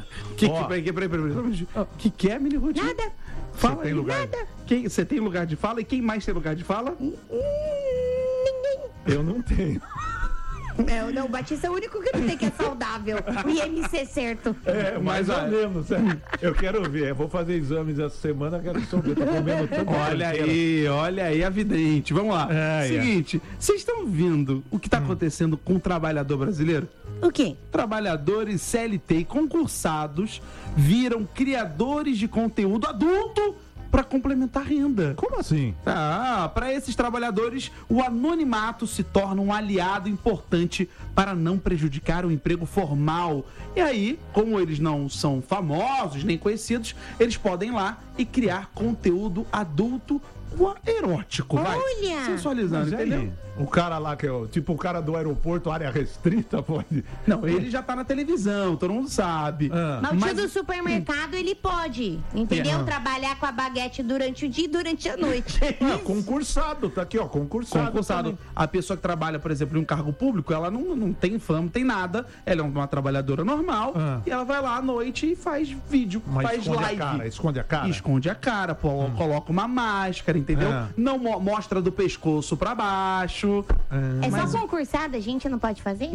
O que é, Mini Ruth? Nada. Fala tem aí. Lugar? Nada. Você tem lugar de fala? E quem mais tem lugar de fala? Ninguém. Eu não tenho. Não, o Batista é o único que não tem, que é saudável. O IMC certo. Mais ou menos. Eu quero ver. Vou fazer exames essa semana, quero saber. Tô comendo tanto. Olha aí a vidente. Vamos lá. Seguinte, vocês estão vendo o que está acontecendo com o trabalhador brasileiro? O quê? Trabalhadores CLT e concursados viram criadores de conteúdo adulto para complementar a renda. Como assim? Para esses trabalhadores, o anonimato se torna um aliado importante para não prejudicar o emprego formal. E aí, como eles não são famosos nem conhecidos, eles podem ir lá e criar conteúdo adulto erótico, vai. Olha! Sensualizando, Mas aí, entendeu? o cara lá que é o cara do aeroporto, área restrita, pode. Não, ele já tá na televisão, todo mundo sabe. Mas o tio do supermercado, ele pode, entendeu? Trabalhar com a baguete durante o dia e durante a noite. Concursado, tá aqui, ó, concursado. A pessoa que trabalha, por exemplo, em um cargo público, ela não tem fama, não tem nada. Ela é uma trabalhadora normal e ela vai lá à noite e faz vídeo, Mas faz esconde live. a cara, esconde a cara? Esconde a cara, coloca uma máscara, entendeu? Não mostra do pescoço pra baixo. Só concursada, a gente não pode fazer?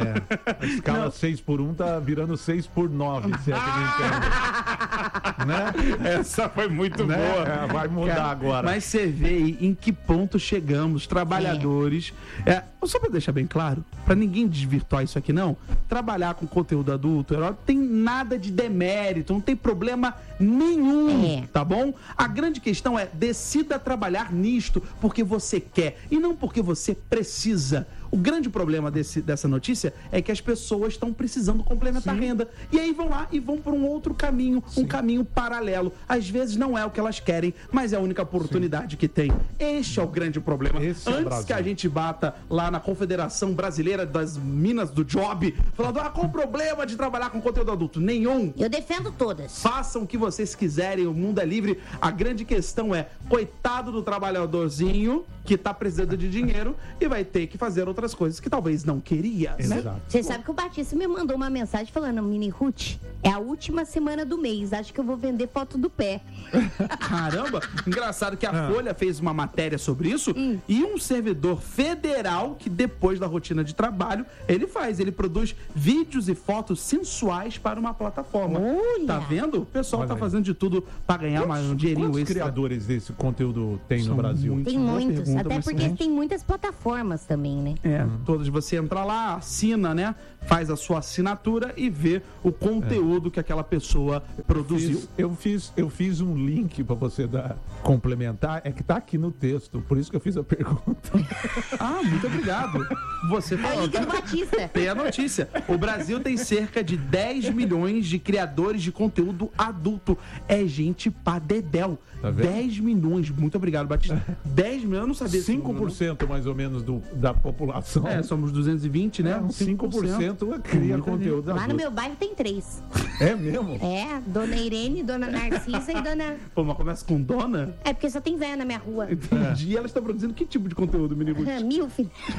A escala 6x1 tá virando 6x9, se é que me entende. Né? Essa foi muito Né? boa. Vai mudar agora. Mas você vê aí em que ponto chegamos, trabalhadores. Só pra deixar bem claro, pra ninguém desvirtuar isso aqui não, trabalhar com conteúdo adulto não tem nada de demérito, não tem problema nenhum, tá bom? A grande questão é, decida trabalhar nisto porque você quer e não porque você precisa. O grande problema dessa notícia é que as pessoas estão precisando complementar a renda. E aí vão lá e vão por um outro caminho, um caminho paralelo. Às vezes não é o que elas querem, mas é a única oportunidade que tem. Este é o grande problema. Antes que a gente bata lá na Confederação Brasileira das Minas do Job, falando, qual o problema de trabalhar com conteúdo adulto? Nenhum. Eu defendo todas. Façam o que vocês quiserem, o mundo é livre. A grande questão é, coitado do trabalhadorzinho que tá precisando de dinheiro e vai ter que fazer outras coisas que talvez não queria. Você sabe que o Batista me mandou uma mensagem falando, Mini Ruth, é a última semana do mês, acho que eu vou vender foto do pé. Caramba, engraçado que a Folha fez uma matéria sobre isso e um servidor federal que depois da rotina de trabalho, ele produz vídeos e fotos sensuais para uma plataforma. Olha. Tá vendo? O pessoal tá aí. fazendo de tudo para ganhar mais um dinheirinho Quantos extra. criadores desse conteúdo tem no Brasil? Tem muitos, até porque tem tem muitas plataformas também, né? Todas você entra lá, assina, né? Faz a sua assinatura e vê o conteúdo que aquela pessoa produziu. Eu fiz um link pra você complementar, é que tá aqui no texto, por isso que eu fiz a pergunta. Muito obrigado. Você falou. Tem a notícia. O Brasil tem cerca de 10 milhões de criadores de conteúdo adulto. É gente pra dedéu. Tá vendo? 10 milhões. Muito obrigado, Batista. 10 milhões, eu não sabia. 5% mais ou menos da população. Somos 220, né? 5% cria conteúdo adulto. Lá no meu bairro tem 3. É mesmo? Dona Irene, Dona Narcisa e Dona... Pô, mas começa com dona? É porque só tem véia na minha rua. Entendi. E ela está produzindo que tipo de conteúdo, Miniguti? Milf.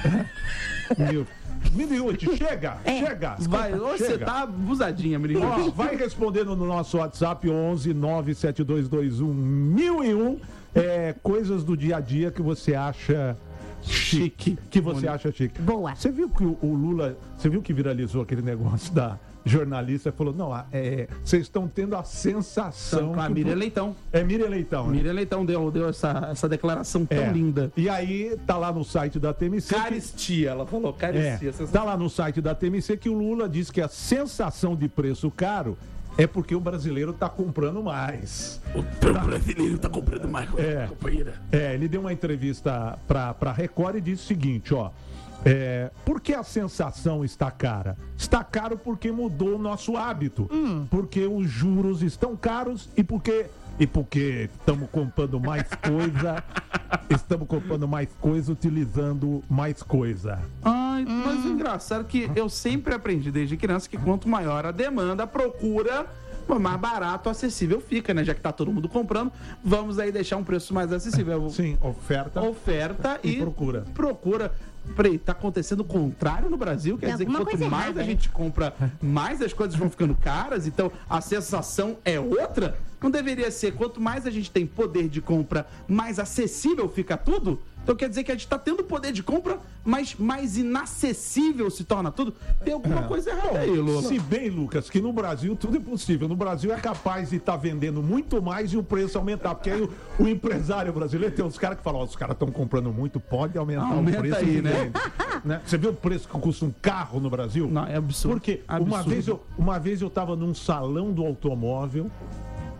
Miniguti, chega! Chega! Vai, você tá abusadinha, Miniguti. Vai respondendo no nosso WhatsApp 11 97221 1001 coisas do dia a dia que você acha chique. Boa. Você viu que o Lula, você viu que viralizou aquele negócio da jornalista, falou, não, vocês estão tendo a sensação... A Miriam Leitão. Miriam Leitão, né? Miriam Leitão deu essa declaração tão linda. E aí, tá lá no site da TMC... Caristia, ela falou, caristia. Tá lá no site da TMC que o Lula diz que a sensação de preço caro é porque o brasileiro tá comprando mais. O brasileiro tá comprando mais, companheira. Ele deu uma entrevista pra Record e disse o seguinte, por que a sensação está cara? Está caro porque mudou o nosso hábito. Porque os juros estão caros e porque estamos comprando mais coisa. Estamos comprando mais coisa, utilizando mais coisa. Mas o engraçado é que eu sempre aprendi desde criança que quanto maior a demanda, a procura, mais barato, acessível fica, né? Já que tá todo mundo comprando, vamos aí deixar um preço mais acessível. Sim, oferta e procura. Peraí, tá acontecendo o contrário no Brasil? Quer dizer que quanto mais a gente compra, mais as coisas vão ficando caras? Então a sensação é outra? Não deveria ser, quanto mais a gente tem poder de compra, mais acessível fica tudo? Então quer dizer que a gente tá tendo poder de compra, mas mais inacessível se torna tudo? Tem alguma coisa errada aí, Lula. Se bem, Lucas, que no Brasil tudo é possível. No Brasil é capaz de estar vendendo muito mais e o preço aumentar. Porque aí o empresário brasileiro tem uns caras que falam, os caras estão comprando muito, pode aumentar o preço. Aí, né? Você viu o preço que custa um carro no Brasil? Não, é absurdo. Porque absurdo. uma vez eu tava num salão do automóvel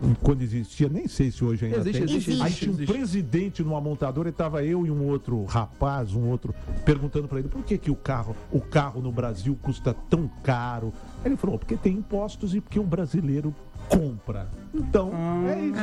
quando existia, nem sei se hoje ainda Existe. Aí tinha um presidente numa montadora e tava eu e um outro rapaz, perguntando para ele por que o carro no Brasil custa tão caro. Aí ele falou, porque tem impostos e porque o brasileiro compra. Então, é isso.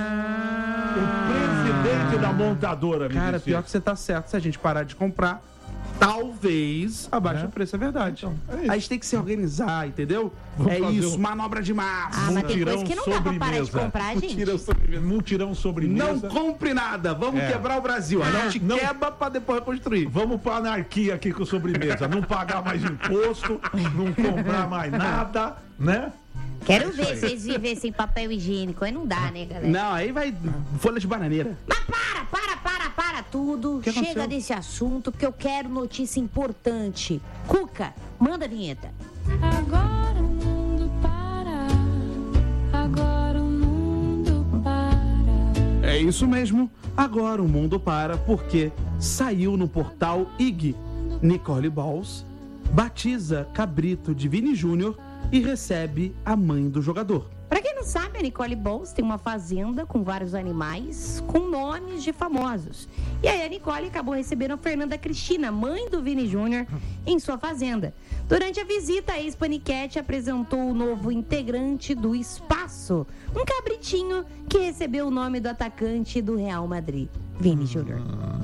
O presidente da montadora me Cara, disse pior isso. que você tá certo. Se a gente parar de comprar, talvez abaixe o preço, é verdade. Então, é isso. Aí a gente tem que se organizar, entendeu? Vamos é fazer isso, manobra de massa. Mas tem coisa que não dá pra parar de comprar, gente. Mutirão sobremesa. Não compre nada, vamos quebrar o Brasil. A gente quebra pra depois reconstruir. Vamos pra anarquia aqui com sobremesa. Não pagar mais imposto, não comprar mais nada, né? Quero ver vocês viverem sem papel higiênico. Aí não dá, né, galera? Não, aí vai folha de bananeira. Mas para tudo. Que Chega aconteceu? desse assunto, porque eu quero notícia importante. Cuca, manda a vinheta. Agora o mundo para. Agora o mundo para. É isso mesmo. Agora o mundo para porque saiu no portal IG. Nicole Balls batiza cabrito de Vini Júnior e recebe a mãe do jogador. Pra quem não sabe, a Nicole Balls tem uma fazenda com vários animais com nomes de famosos. E aí a Nicole acabou recebendo a Fernanda Cristina, mãe do Vini Júnior, em sua fazenda. Durante a visita, a ex-paniquete apresentou o novo integrante do Espaço, um cabritinho que recebeu o nome do atacante do Real Madrid, Vini Júnior.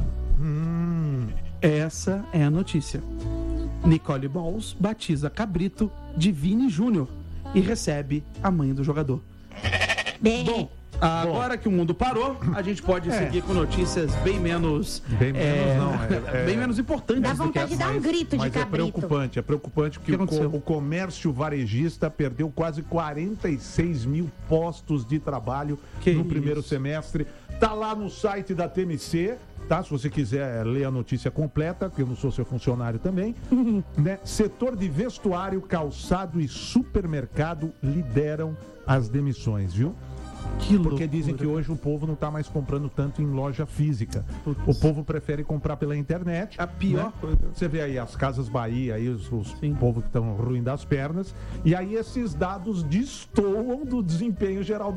Essa é a notícia. Nicole Balls batiza cabrito de Vini Júnior e recebe a mãe do jogador. Bom, agora que o mundo parou, a gente pode seguir com notícias bem menos... bem menos importantes. Dá vontade de dar um grito de cabrito. É preocupante porque o comércio varejista perdeu quase 46 mil postos de trabalho no primeiro semestre. Tá lá no site da TMC, tá? Se você quiser ler a notícia completa, que eu não sou seu funcionário também, né? Setor de vestuário, calçado e supermercado lideram as demissões, viu? Porque dizem que hoje o povo não está mais comprando tanto em loja física. O povo prefere comprar pela internet. A pior coisa. Você vê aí as Casas Bahia, aí os povo que estão ruim das pernas. E aí esses dados destoam do desempenho geral